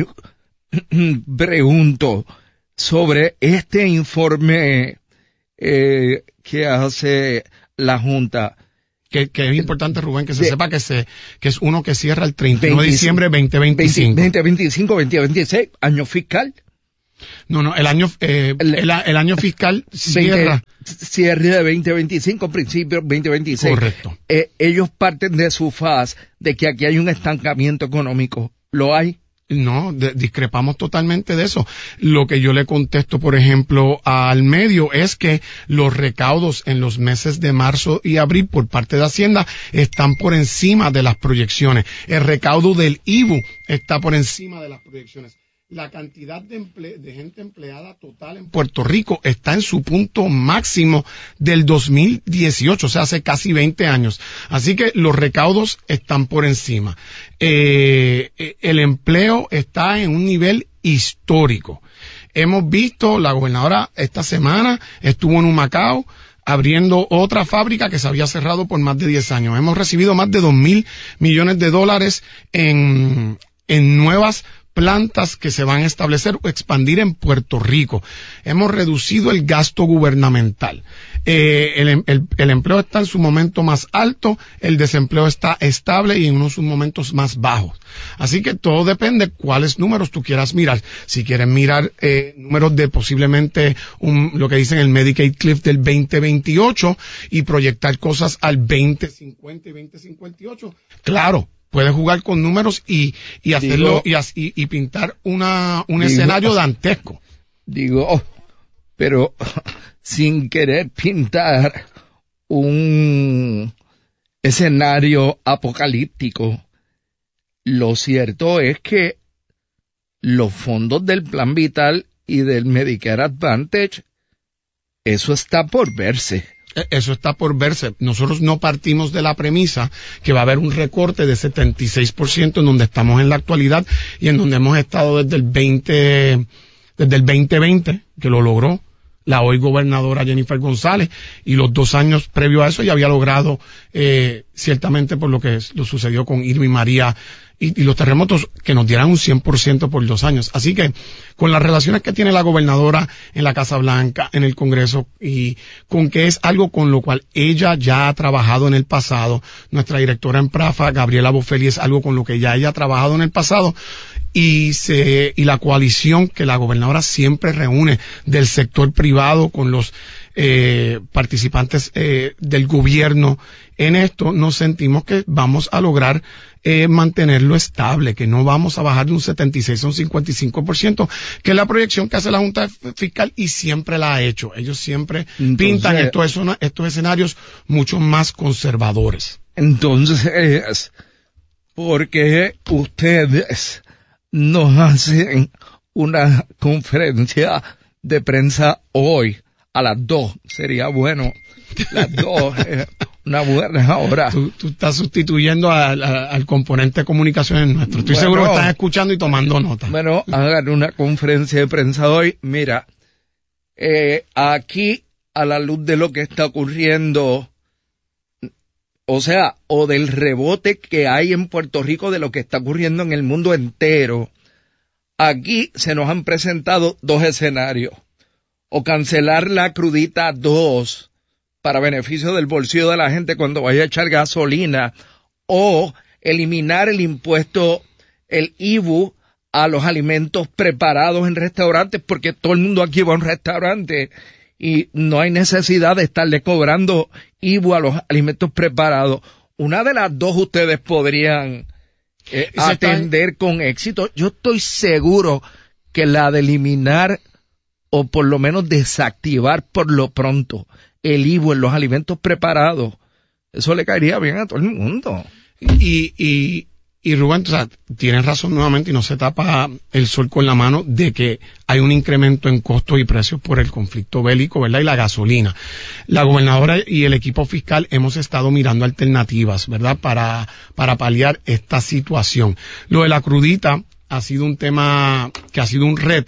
pregunto sobre este informe eh, que hace la Junta. Que, que es importante, Rubén, que se de, sepa que se que es uno que cierra el treinta y uno de diciembre veinte veinticinco. veinte veinticinco, veinte veintiséis, año fiscal. No, no, el año eh, el, el, el año fiscal cierra. veinte, cierre de veinte veinticinco, principio veinte veintiséis. Correcto. Eh, ellos parten de su faz de que aquí hay un estancamiento económico. ¿Lo hay? No, de, discrepamos totalmente de eso. Lo que yo le contesto, por ejemplo, al medio es que los recaudos en los meses de marzo y abril por parte de Hacienda están por encima de las proyecciones. El recaudo del I V U está por encima de las proyecciones. La cantidad de, emple de gente empleada total en Puerto Rico está en su punto máximo del dos mil dieciocho, o sea, hace casi veinte años. Así que los recaudos están por encima. Eh, el empleo está en un nivel histórico. Hemos visto, la gobernadora esta semana estuvo en Humacao abriendo otra fábrica que se había cerrado por más de diez años. Hemos recibido más de dos mil millones de dólares en, en nuevas plantas que se van a establecer o expandir en Puerto Rico. Hemos reducido el gasto gubernamental. Eh, el, el, el empleo está en su momento más alto, el desempleo está estable y en unos momentos más bajos. Así que todo depende cuáles números tú quieras mirar. Si quieres mirar eh, números de posiblemente un, lo que dicen el Medicaid Cliff del veinte veintiocho y proyectar cosas al veinte cincuenta y veinte cincuenta y ocho, claro, puedes jugar con números y, y hacerlo digo, y, y, y pintar una, un digo, escenario dantesco. Digo, pero sin querer pintar un escenario apocalíptico, lo cierto es que los fondos del Plan Vital y del Medicare Advantage, eso está por verse. Eso está por verse. Nosotros no partimos de la premisa que va a haber un recorte de setenta y seis por ciento en donde estamos en la actualidad y en donde hemos estado desde el veinte, desde el veinte veinte, que lo logró la hoy gobernadora Jennifer González, y los dos años previo a eso ya había logrado, eh, ciertamente por lo que lo sucedió con Irma y María y, y los terremotos, que nos dieran un cien por ciento por dos años. Así que, con las relaciones que tiene la gobernadora en la Casa Blanca, en el Congreso, y con que es algo con lo cual ella ya ha trabajado en el pasado, nuestra directora en Prafa, Gabriela Bofelli, es algo con lo que ya ella ha trabajado en el pasado, y se, y la coalición que la gobernadora siempre reúne del sector privado con los eh, participantes eh, del gobierno en esto, nos sentimos que vamos a lograr eh, mantenerlo estable, que no vamos a bajar de un setenta y seis a un cincuenta y cinco por ciento, que es la proyección que hace la Junta Fiscal y siempre la ha hecho. Ellos siempre entonces, pintan estos, estos escenarios mucho más conservadores. Entonces, porque ustedes nos hacen una conferencia de prensa hoy a las dos, sería bueno, las dos, eh, una buena hora. Tú, tú estás sustituyendo a, a, al componente de comunicaciones nuestro. Estoy bueno, seguro que están escuchando y tomando nota. Bueno, hagan una conferencia de prensa hoy. Mira, eh, aquí, a la luz de lo que está ocurriendo, o sea, o del rebote que hay en Puerto Rico de lo que está ocurriendo en el mundo entero, aquí se nos han presentado dos escenarios. O cancelar la crudita dos para beneficio del bolsillo de la gente cuando vaya a echar gasolina, o eliminar el impuesto, el I V U, a los alimentos preparados en restaurantes, porque todo el mundo aquí va a un restaurante y no hay necesidad de estarle cobrando I V U a los alimentos preparados. Una de las dos ustedes podrían eh, atender está... con éxito. Yo estoy seguro que la de eliminar o por lo menos desactivar por lo pronto el I V U en los alimentos preparados, eso le caería bien a todo el mundo. Y, y, y Rubén, o sea, tienes razón nuevamente y no se tapa el sol con la mano de que hay un incremento en costos y precios por el conflicto bélico, ¿verdad? Y la gasolina. La gobernadora y el equipo fiscal hemos estado mirando alternativas, ¿verdad? Para, para paliar esta situación. Lo de la crudita ha sido un tema que ha sido un reto,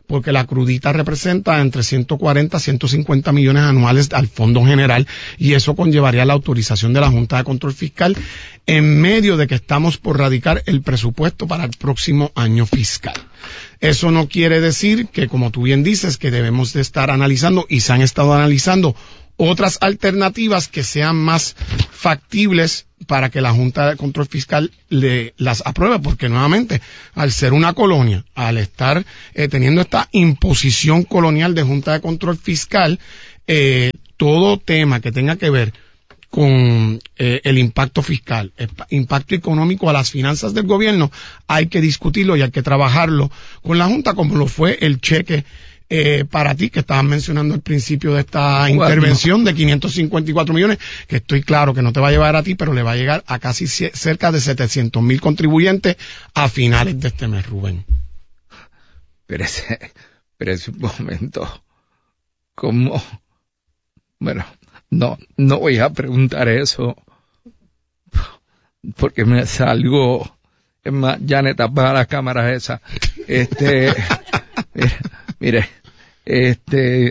porque la crudita representa entre ciento cuarenta a ciento cincuenta millones anuales al Fondo General, y eso conllevaría la autorización de la Junta de Control Fiscal en medio de que estamos por radicar el presupuesto para el próximo año fiscal. Eso no quiere decir que, como tú bien dices, que debemos de estar analizando, y se han estado analizando, otras alternativas que sean más factibles para que la Junta de Control Fiscal le, las apruebe, porque nuevamente, al ser una colonia, al estar eh, teniendo esta imposición colonial de Junta de Control Fiscal, eh, todo tema que tenga que ver con eh, el impacto fiscal, el impacto económico a las finanzas del gobierno, hay que discutirlo y hay que trabajarlo con la Junta, como lo fue el cheque Eh, para ti, que estabas mencionando al principio de esta bueno, intervención de quinientos cincuenta y cuatro millones, que estoy claro que no te va a llevar a ti, pero le va a llegar a casi c- cerca de setecientos mil contribuyentes a finales de este mes, Rubén. Pero ese, pero ese un momento, ¿cómo? Bueno, no, no voy a preguntar eso, porque me salgo, es más, Janet, apaga la cámara esa, este, mira, Mire, este,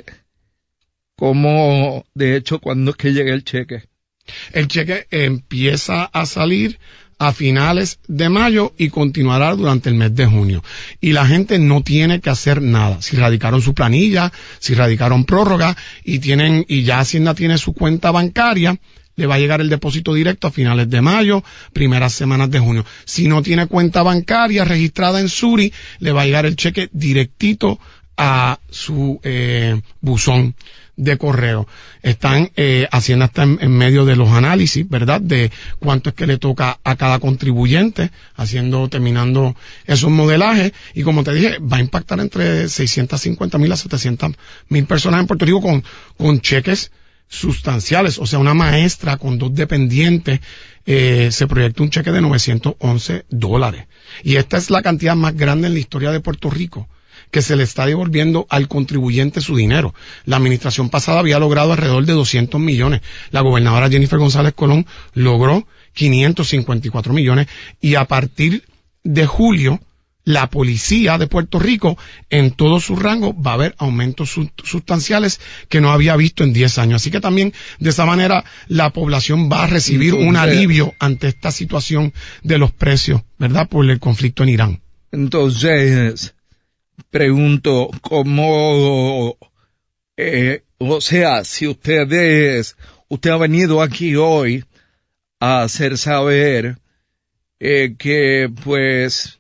¿cómo, de hecho, cuándo es que llega el cheque? El cheque empieza a salir a finales de mayo y continuará durante el mes de junio. Y la gente no tiene que hacer nada. Si radicaron su planilla, si radicaron prórroga y tienen, y ya Hacienda tiene su cuenta bancaria, le va a llegar el depósito directo a finales de mayo, primeras semanas de junio. Si no tiene cuenta bancaria registrada en Suri, le va a llegar el cheque directito a su eh, buzón de correo. Están, eh, Hacienda está en, en medio de los análisis, ¿verdad? De cuánto es que le toca a cada contribuyente, haciendo, terminando esos modelajes, y como te dije, va a impactar entre seiscientos cincuenta mil a setecientos mil personas en Puerto Rico con, con cheques sustanciales. O sea, una maestra con dos dependientes, eh, se proyecta un cheque de novecientos once dólares. Y esta es la cantidad más grande en la historia de Puerto Rico, que se le está devolviendo al contribuyente su dinero. La administración pasada había logrado alrededor de doscientos millones. La gobernadora Jennifer González Colón logró quinientos cincuenta y cuatro millones, y a partir de julio, la policía de Puerto Rico, en todo su rango, va a haber aumentos sustanciales que no había visto en diez años. Así que también, de esa manera, la población va a recibir Entonces, un alivio ante esta situación de los precios, ¿verdad?, por el conflicto en Irán. Entonces, pregunto, ¿cómo, eh, o sea, si ustedes, usted ha venido aquí hoy a hacer saber eh, que, pues,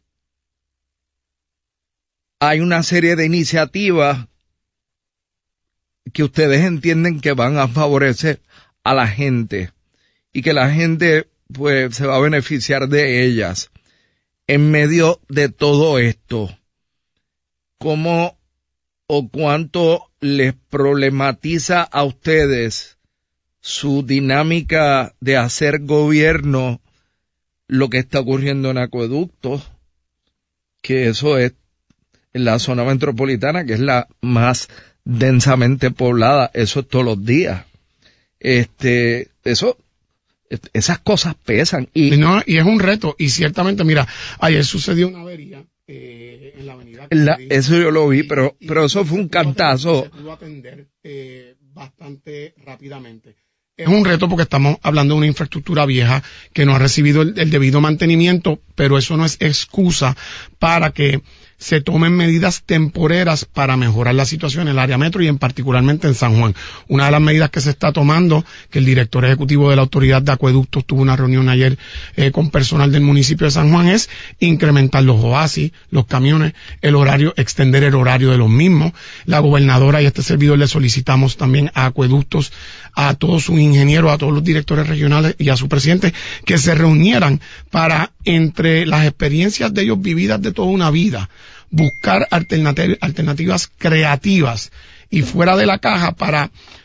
hay una serie de iniciativas que ustedes entienden que van a favorecer a la gente y que la gente, pues, se va a beneficiar de ellas en medio de todo esto? ¿Cómo o cuánto les problematiza a ustedes su dinámica de hacer gobierno lo que está ocurriendo en acueductos? Que eso es en la zona metropolitana, que es la más densamente poblada, eso es todos los días. Este, eso, esas cosas pesan. Y, y, no, y es un reto, y ciertamente, mira, ayer sucedió una avería Eh, en la avenida. La, eso yo lo vi, pero, y, pero eso fue un cantazo. Se pudo atender eh, bastante rápidamente. Es un reto porque estamos hablando de una infraestructura vieja que no ha recibido el, el debido mantenimiento, pero eso no es excusa para que se tomen medidas temporeras para mejorar la situación en el área metro y en particularmente en San Juan. Una de las medidas que se está tomando, que el director ejecutivo de la Autoridad de Acueductos tuvo una reunión ayer eh, con personal del municipio de San Juan, es incrementar los oasis, los camiones, el horario, extender el horario de los mismos. La gobernadora y este servidor le solicitamos también a Acueductos, a todos sus ingenieros, a todos los directores regionales y a su presidente, que se reunieran para, entre las experiencias de ellos vividas de toda una vida, buscar alternativ- alternativas creativas y fuera de la caja para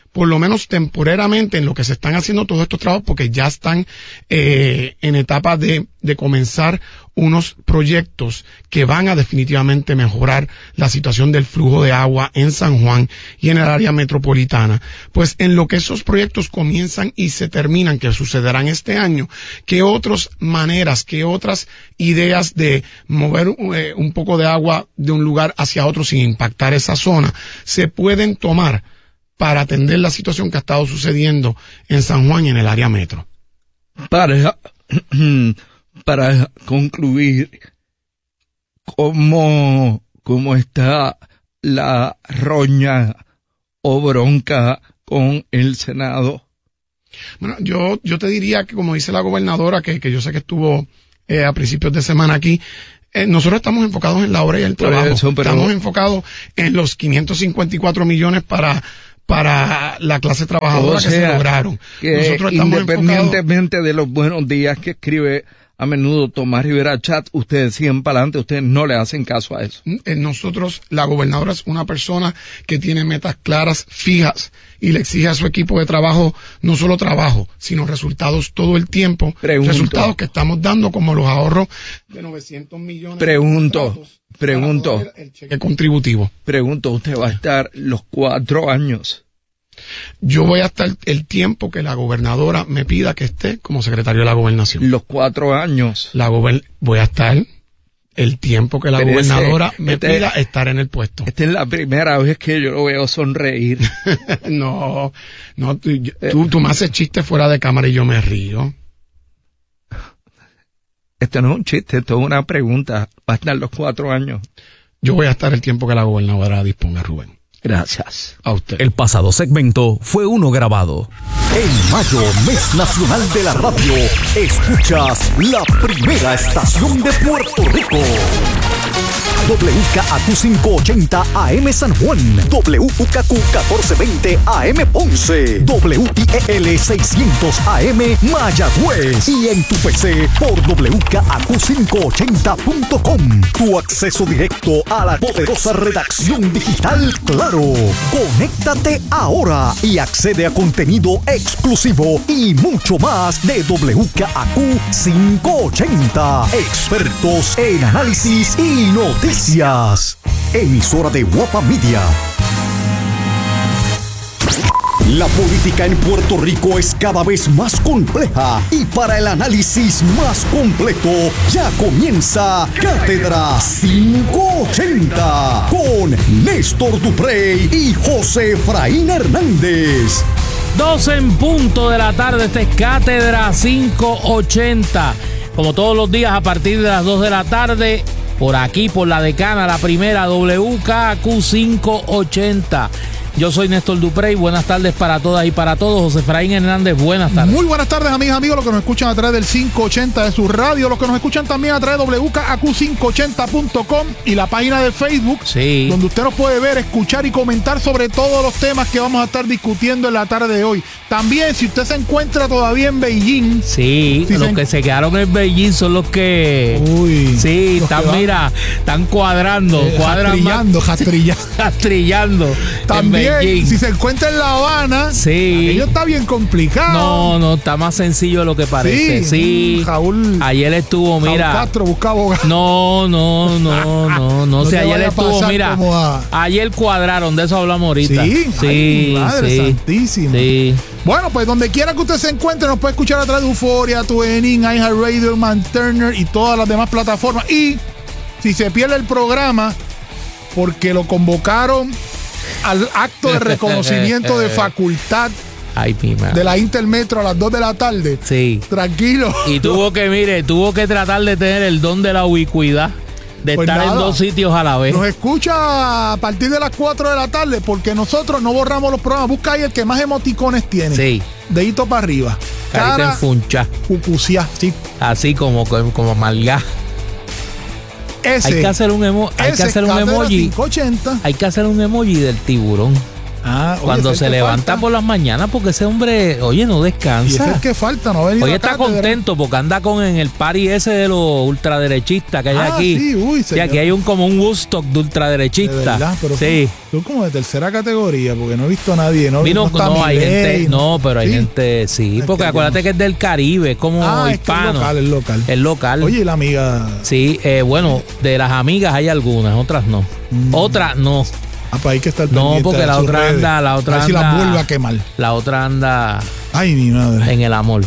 por lo menos temporariamente, en lo que se están haciendo todos estos trabajos, porque ya están eh, en etapa de, de comenzar unos proyectos que van a definitivamente mejorar la situación del flujo de agua en San Juan y en el área metropolitana. Pues en lo que esos proyectos comienzan y se terminan, que sucederán este año, ¿qué otras maneras, qué otras ideas de mover eh, un poco de agua de un lugar hacia otro sin impactar esa zona se pueden tomar para atender la situación que ha estado sucediendo en San Juan y en el área metro? Para, para concluir, ¿cómo, cómo está la roña o bronca con el Senado? Bueno, yo, yo te diría que, como dice la gobernadora, que, que yo sé que estuvo eh, a principios de semana aquí, eh, nosotros estamos enfocados en la obra y el trabajo. Eso, pero... Estamos enfocados en los quinientos cincuenta y cuatro millones para para la clase trabajadora, o sea, que se lograron. Que nosotros estamos independientemente enfocados... de los buenos días que escribe a menudo Tomás Rivera Chat, ustedes siguen para adelante, ustedes no le hacen caso a eso. Nosotros, la gobernadora es una persona que tiene metas claras, fijas, y le exige a su equipo de trabajo no solo trabajo, sino resultados todo el tiempo. Pregunto, resultados que estamos dando, como los ahorros de novecientos millones. Pregunto, de pregunto. El, el cheque contributivo. Pregunto, ¿usted va a estar los cuatro años? Yo voy a estar el tiempo que la gobernadora me pida que esté como secretario de la gobernación. Los cuatro años. La gober- voy a estar el tiempo que la Pero gobernadora ese, me este, pida estar en el puesto. Esta es la primera vez que yo lo veo sonreír. no, no, tú, yo, tú, tú me haces chistes fuera de cámara y yo me río. Esto no es un chiste, esto es una pregunta. ¿Va a estar los cuatro años? Yo voy a estar el tiempo que la gobernadora disponga, Rubén. Gracias. A usted. El pasado segmento fue uno grabado. En mayo, mes nacional de la radio, escuchas la primera estación de Puerto Rico. W K A Q quinientos ochenta A M San Juan, W K Q catorce veinte A M Ponce, W I E L seiscientos A M Mayagüez y en tu P C por W K A Q quinientos ochenta punto com. Tu acceso directo a la poderosa redacción digital Claro. Conéctate ahora y accede a contenido exclusivo y mucho más de W K A Q quinientos ochenta. Expertos en análisis y noticias. Emisora de Guapa Media. La política en Puerto Rico es cada vez más compleja y para el análisis más completo ya comienza Cátedra quinientos ochenta con Néstor Duprey y José Efraín Hernández. doce en punto de la tarde, esta es Cátedra quinientos ochenta. Como todos los días a partir de las dos de la tarde, por aquí, por la decana, la primera, W K A Q quinientos ochenta. Yo soy Néstor Duprey, buenas tardes para todas y para todos. José Efraín Hernández, buenas tardes. Muy buenas tardes, amigas, amigos, los que nos escuchan a través del quinientos ochenta de su radio, los que nos escuchan también a través de W K A Q quinientos ochenta punto com y la página de Facebook, sí, donde usted nos puede ver, escuchar y comentar sobre todos los temas que vamos a estar discutiendo en la tarde de hoy. También, si usted se encuentra todavía en Beijing. Sí, si los se... que se quedaron en Beijing son los que... Uy. Sí, están, va... mira, están cuadrando. Eh, cuadran jastrillando, jastrillando. jastrillando. También, si se encuentra en La Habana, sí, aquello está bien complicado. No, no, está más sencillo de lo que parece. Sí, sí. Raúl. Ayer estuvo, Raúl mira. Castro busca abogado. No, no, no, no, no. no si ayer estuvo, mira. A... Ayer cuadraron, de eso hablamos ahorita. Sí, sí, ay, madre sí, santísima. Sí. Bueno, pues donde quiera que usted se encuentre, nos puede escuchar a través de Euphoria, TuneIn, iHeartRadio, Man Turner y todas las demás plataformas. Y si se pierde el programa porque lo convocaron al acto de reconocimiento de facultad Ay, mi madre. de la Intermetro a las dos de la tarde. Sí. Tranquilo. Y tuvo que, mire, tuvo que tratar de tener el don de la ubicuidad, de pues estar nada, en dos sitios a la vez. Nos escucha a partir de las cuatro de la tarde porque nosotros no borramos los programas. Busca ahí el que más emoticones tiene. Sí. Dedito para arriba. Carita Cara, enfuncha. Cucuciá, sí. Así como, como, como malgá. Ese, hay que hacer un, emo hay que hacer un emoji. quinientos ochenta. Hay que hacer un emoji del tiburón. Ah, oye, Cuando se levanta falta. por las mañanas, porque ese hombre, oye, no descansa. Y ese es el que falta, no ha venido. Hoy está contento porque anda con en el party ese de los ultraderechistas que hay ah, aquí. Sí, uy, sí, aquí hay un como un Woodstock de ultraderechistas. De verdad, pero sí. Tú como de tercera categoría, porque no he visto a nadie. No, Vino, no, no hay ley, gente, no, pero hay ¿sí? gente, sí, es porque que acuérdate no. que es del Caribe, es como ah, hispano. Es, que es local, es local. Es local. Oye, ¿y la amiga? Sí, eh, bueno, de las amigas hay algunas, otras no. Mm. Otras no. Ah, para ahí que está el No, porque la otra redes. anda, la otra a ver anda. si la vuelve a quemar. La otra anda. Ay, mi madre. En el amor.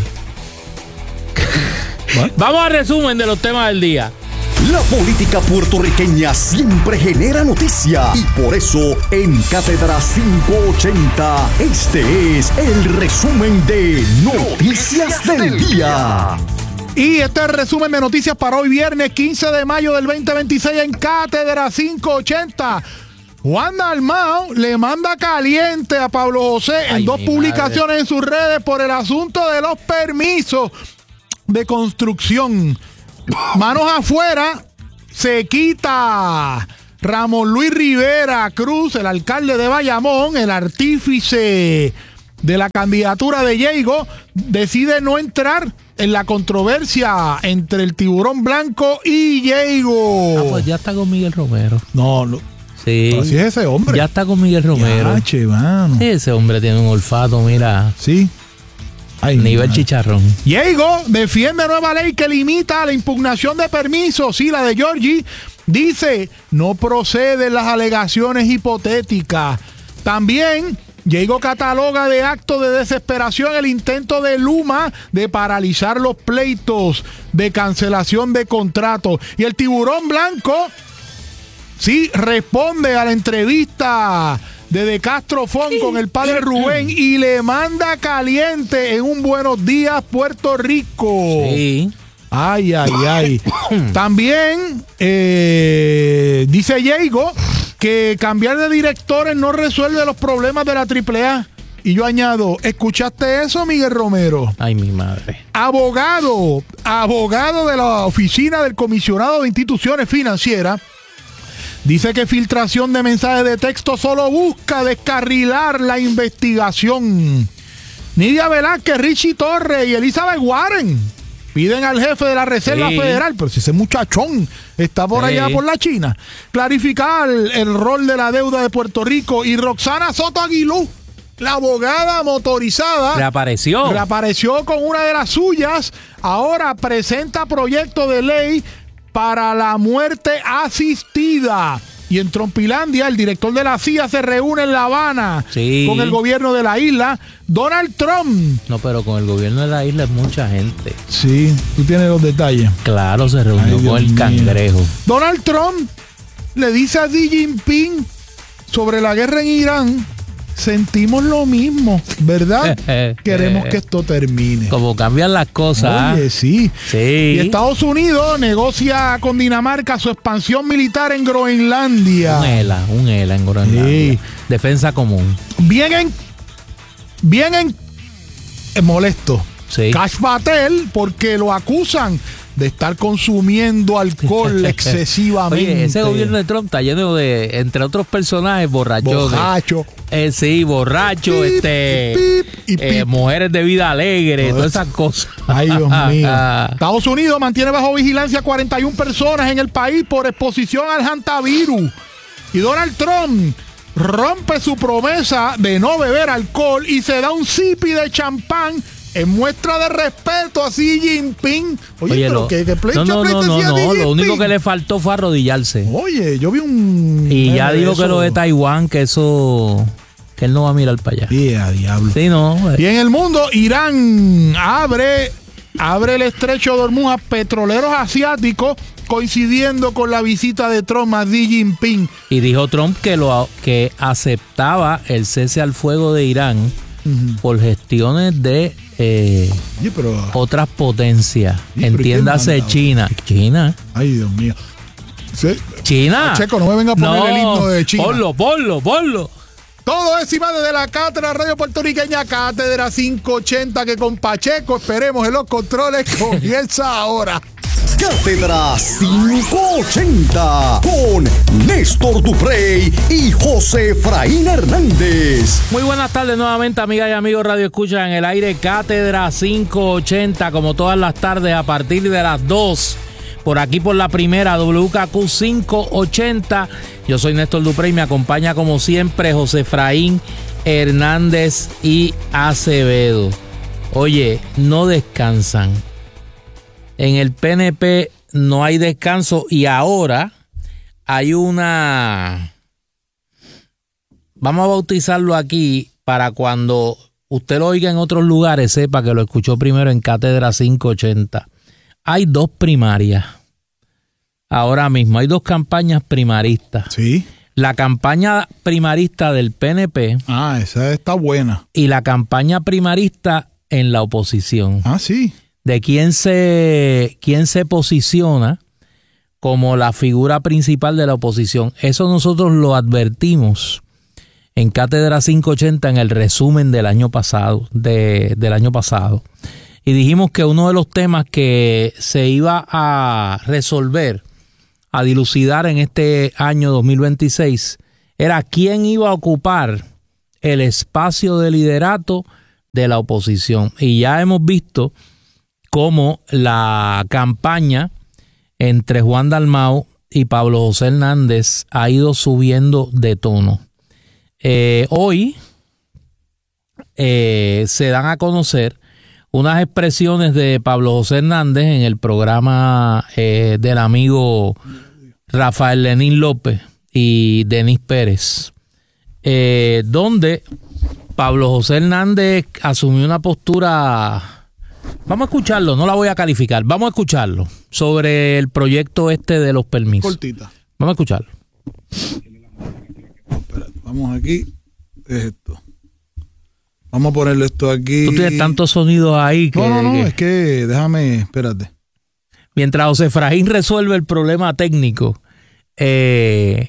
Vamos al resumen de los temas del día. La política puertorriqueña siempre genera noticia y por eso en Cátedra quinientos ochenta este es el resumen de Noticias del Día. Y este es el resumen de noticias para hoy viernes quince de mayo del veinte veintiséis en Cátedra quinientos ochenta. Juan Dalmau le manda caliente a Pablo José en Ay, dos publicaciones madre. en sus redes por el asunto de los permisos de construcción. Manos afuera, se quita Ramón Luis Rivera Cruz, el alcalde de Bayamón, el artífice de la candidatura de Diego, decide no entrar en la controversia entre el Tiburón Blanco y Diego. Ah, pues ya está con Miguel Romero. No, no. Sí. Así es ese hombre. Ya está con Miguel Romero. Ya, che, mano. Ese hombre tiene un olfato, mira. Sí. Ay, nivel madre. Chicharrón. Diego defiende nueva ley que limita la impugnación de permisos. Sí, la de Georgie. Dice, no proceden las alegaciones hipotéticas. También, Diego cataloga de acto de desesperación el intento de Luma de paralizar los pleitos de cancelación de contratos. Y el Tiburón Blanco, sí, responde a la entrevista de De Castro Fon con el padre Rubén y le manda caliente en un Buenos Días Puerto Rico. Sí. Ay, ay, ay. También eh, dice Diego que cambiar de directores no resuelve los problemas de la triple A. Y yo añado, ¿escuchaste eso, Miguel Romero? Ay, mi madre. Abogado, abogado de la oficina del comisionado de instituciones financieras, dice que filtración de mensajes de texto solo busca descarrilar la investigación. Nidia Velázquez, Richie Torres y Elizabeth Warren piden al jefe de la Reserva sí. Federal, pero si ese muchachón está por allá sí. por la China, clarificar el, el rol de la deuda de Puerto Rico. Y Roxana Soto Aguilú, la abogada motorizada, reapareció. Reapareció con una de las suyas. Ahora presenta proyecto de ley para la muerte asistida. Y en Trompilandia, el director de la C I A se reúne en La Habana sí. con el gobierno de la isla. Donald Trump. No, pero con el gobierno de la isla es mucha gente. Sí, tú tienes los detalles. Claro, se reunió Ay, con el mío. cangrejo. Donald Trump le dice a Xi Jinping sobre la guerra en Irán. Sentimos lo mismo, ¿verdad? Queremos que esto termine. Como cambian las cosas. Oye, sí. sí. Y Estados Unidos negocia con Dinamarca su expansión militar en Groenlandia. Un ELA, un ELA en Groenlandia. Sí. Defensa común. Bien en... Bien en... Eh, molesto. Sí. Kash Patel, porque lo acusan de estar consumiendo alcohol excesivamente. Oye, ese gobierno de Trump está lleno de, entre otros personajes, borrachos. Borracho. Eh, sí, borracho, pip, este, pip, y pip. Eh, mujeres de vida alegre, todas esas cosas. Ay, Dios mío. Estados Unidos mantiene bajo vigilancia cuarenta y una personas en el país por exposición al hantavirus. Y Donald Trump rompe su promesa de no beber alcohol y se da un sipi de champán en muestra de respeto a Xi Jinping. Oye, Oye pero lo, que, que play, no, no, no, no, no, lo único que le faltó fue arrodillarse. Oye, yo vi un... Y ya dijo que lo de Taiwán, que eso... que él no va a mirar para allá. Yeah, diablo. Sí, no. Y en el mundo, Irán abre, abre el estrecho de Hormuz a petroleros asiáticos, coincidiendo con la visita de Trump a Xi Jinping. Y dijo Trump que, lo, que aceptaba el cese al fuego de Irán uh-huh. por gestiones de eh, sí, pero, otras potencias. Sí, entiéndase China. China. Ay, Dios mío. Sí. China. Ah, Checo, no me venga a poner no, el himno de China. Ponlo, ponlo, ponlo. Todo es encima desde la Cátedra Radio Puertorriqueña, Cátedra quinientos ochenta, que con Pacheco esperemos en los controles comienza ahora. Cátedra cinco ochenta con Néstor Duprey y José Efraín Hernández. Muy buenas tardes nuevamente, amigas y amigos Radio Escucha en el aire. Cátedra cinco ochenta, como todas las tardes a partir de las dos. Por aquí por la primera, W K Q cinco ochenta. Yo soy Néstor Duprey y me acompaña como siempre José Efraín Hernández y Acevedo. Oye, no descansan. En el P N P no hay descanso y ahora hay una... Vamos a bautizarlo aquí para cuando usted lo oiga en otros lugares, sepa que lo escuchó primero en Cátedra cinco ochenta. Hay dos primarias. Ahora mismo hay dos campañas primaristas. Sí. La campaña primarista del P N P. Ah, esa está buena. Y la campaña primarista en la oposición. Ah, sí. De quién se, quién se posiciona como la figura principal de la oposición. Eso nosotros lo advertimos en Cátedra cinco ochenta en el resumen del año pasado, de, del año pasado. Y dijimos que uno de los temas que se iba a resolver, a dilucidar en este año dos mil veintiséis, era quién iba a ocupar el espacio de liderato de la oposición. Y ya hemos visto cómo la campaña entre Juan Dalmau y Pablo José Hernández ha ido subiendo de tono. Eh, hoy eh, se dan a conocer unas expresiones de Pablo José Hernández en el programa eh, del amigo Rafael Lenín López y Denis Pérez, eh, donde Pablo José Hernández asumió una postura... Vamos a escucharlo, no la voy a calificar. Vamos a escucharlo sobre el proyecto este de los permisos. Cortita. Vamos a escucharlo. Espérate, vamos aquí. Es esto. Vamos a ponerle esto aquí. Tú tienes tantos sonidos ahí que... No, no, no, que... es que déjame, espérate. Mientras José Efraín resuelve el problema técnico, eh,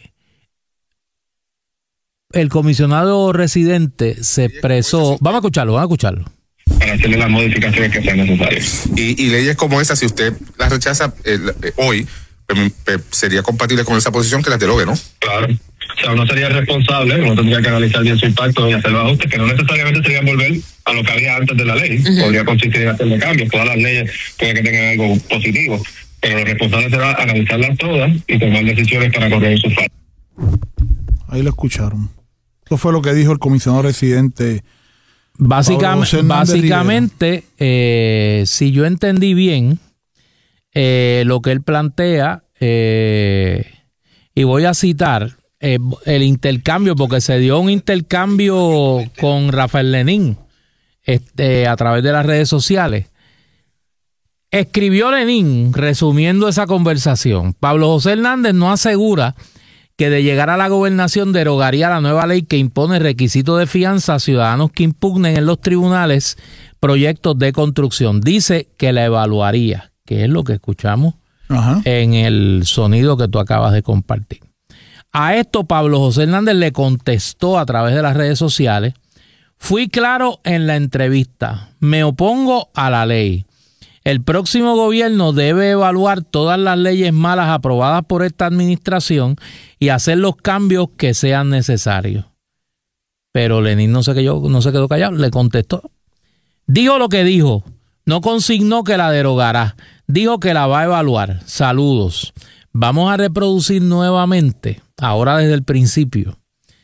el comisionado residente se expresó... Vamos a escucharlo, vamos a escucharlo. Para hacerle las modificaciones que sean necesarias. Y, y leyes como esa, si usted las rechaza eh, eh, hoy, eh, eh, sería compatible con esa posición que las derogue, ¿no? Claro. O sea, uno sería responsable, uno tendría que analizar bien su impacto y hacer los ajustes, que no necesariamente serían volver a lo que había antes de la ley. Uh-huh. Podría consistir en hacerle cambios. Todas las leyes pueden que tengan algo positivo, pero lo responsable será analizarlas todas y tomar decisiones para corregir sus faltas. Ahí lo escucharon. Eso fue lo que dijo el comisionado residente. Básicamente, básicamente eh, si yo entendí bien eh, lo que él plantea, eh, y voy a citar eh, el intercambio, porque se dio un intercambio con Rafael Lenín este, a través de las redes sociales. Escribió Lenín resumiendo esa conversación: Pablo José Hernández no asegura que de llegar a la gobernación derogaría la nueva ley que impone requisitos de fianza a ciudadanos que impugnen en los tribunales proyectos de construcción. Dice que la evaluaría, que es lo que escuchamos Ajá. en el sonido que tú acabas de compartir. A esto Pablo José Hernández le contestó a través de las redes sociales: fui claro en la entrevista, me opongo a la ley. El próximo gobierno debe evaluar todas las leyes malas aprobadas por esta administración y hacer los cambios que sean necesarios. Pero Lenín no se quedó, no se quedó callado, le contestó. Dijo lo que dijo, no consignó que la derogará, dijo que la va a evaluar. Saludos. Vamos a reproducir nuevamente, ahora desde el principio,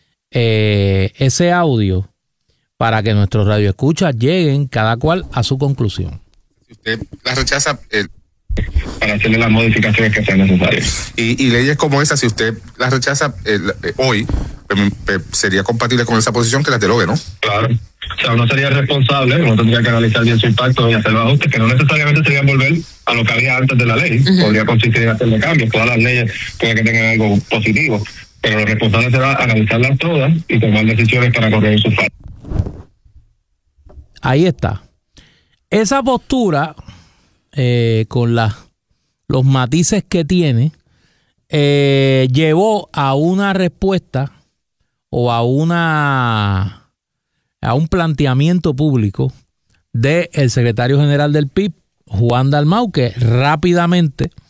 eh, ese audio para que nuestros radioescuchas lleguen cada cual a su conclusión. Usted las rechaza eh, para hacerle las modificaciones que sean necesarias. Y, y leyes como esa, si usted las rechaza eh, eh, hoy, eh, eh, sería compatible con esa posición que las derogue, ¿no? Claro. O sea, uno sería responsable, uno tendría que analizar bien su impacto y hacer los ajustes, que no necesariamente serían volver a lo que había antes de la ley. Uh-huh. Podría consistir en hacerle cambios. Todas las leyes pueden que tengan algo positivo, pero lo responsable será analizarlas todas y tomar decisiones para corregir sus faltas. Ahí está. Esa postura, eh, con la, los matices que tiene, eh, llevó a una respuesta o a una a un planteamiento público del secretario general del P I B, Juan Dalmau, que rápidamente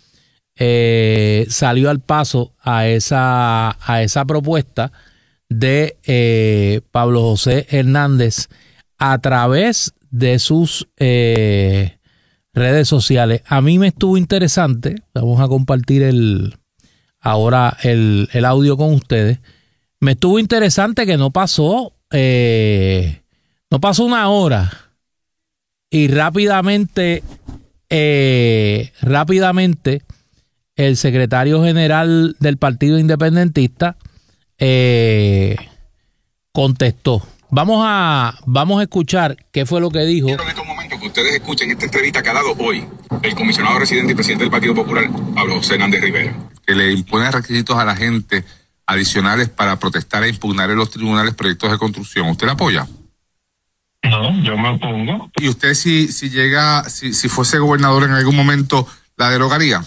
eh, salió al paso a esa, a esa propuesta de eh, Pablo José Hernández a través de sus eh, redes sociales. A mí me estuvo interesante, vamos a compartir el ahora el, el audio con ustedes. Me estuvo interesante que no pasó eh, no pasó una hora y rápidamente eh, rápidamente el secretario general del Partido Independentista eh, contestó. Vamos a vamos a escuchar qué fue lo que dijo. Quiero en estos momentos que ustedes escuchen esta entrevista que ha dado hoy el comisionado residente y presidente del Partido Popular, Pablo José Hernández Rivera, que le impone requisitos a la gente adicionales para protestar e impugnar en los tribunales proyectos de construcción. ¿Usted la apoya? No, yo me opongo. ¿Y usted si, si llega, si, si fuese gobernador en algún momento, la derogaría?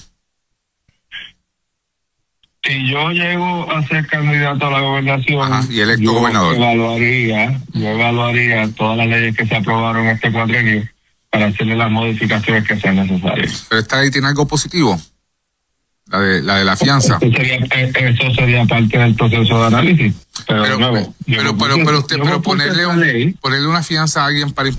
Si yo llego a ser candidato a la gobernación, Ajá, y electo yo gobernador, evaluaría, yo evaluaría todas las leyes que se aprobaron este cuatrenio para hacerle las modificaciones que sean necesarias. Pero esta ley tiene algo positivo, la de la de la fianza. Eso sería, eso sería parte del proceso de análisis. Pero, pero, nuevo, pero, pero, pero, usted, pero ponerle, un, ponerle una fianza a alguien para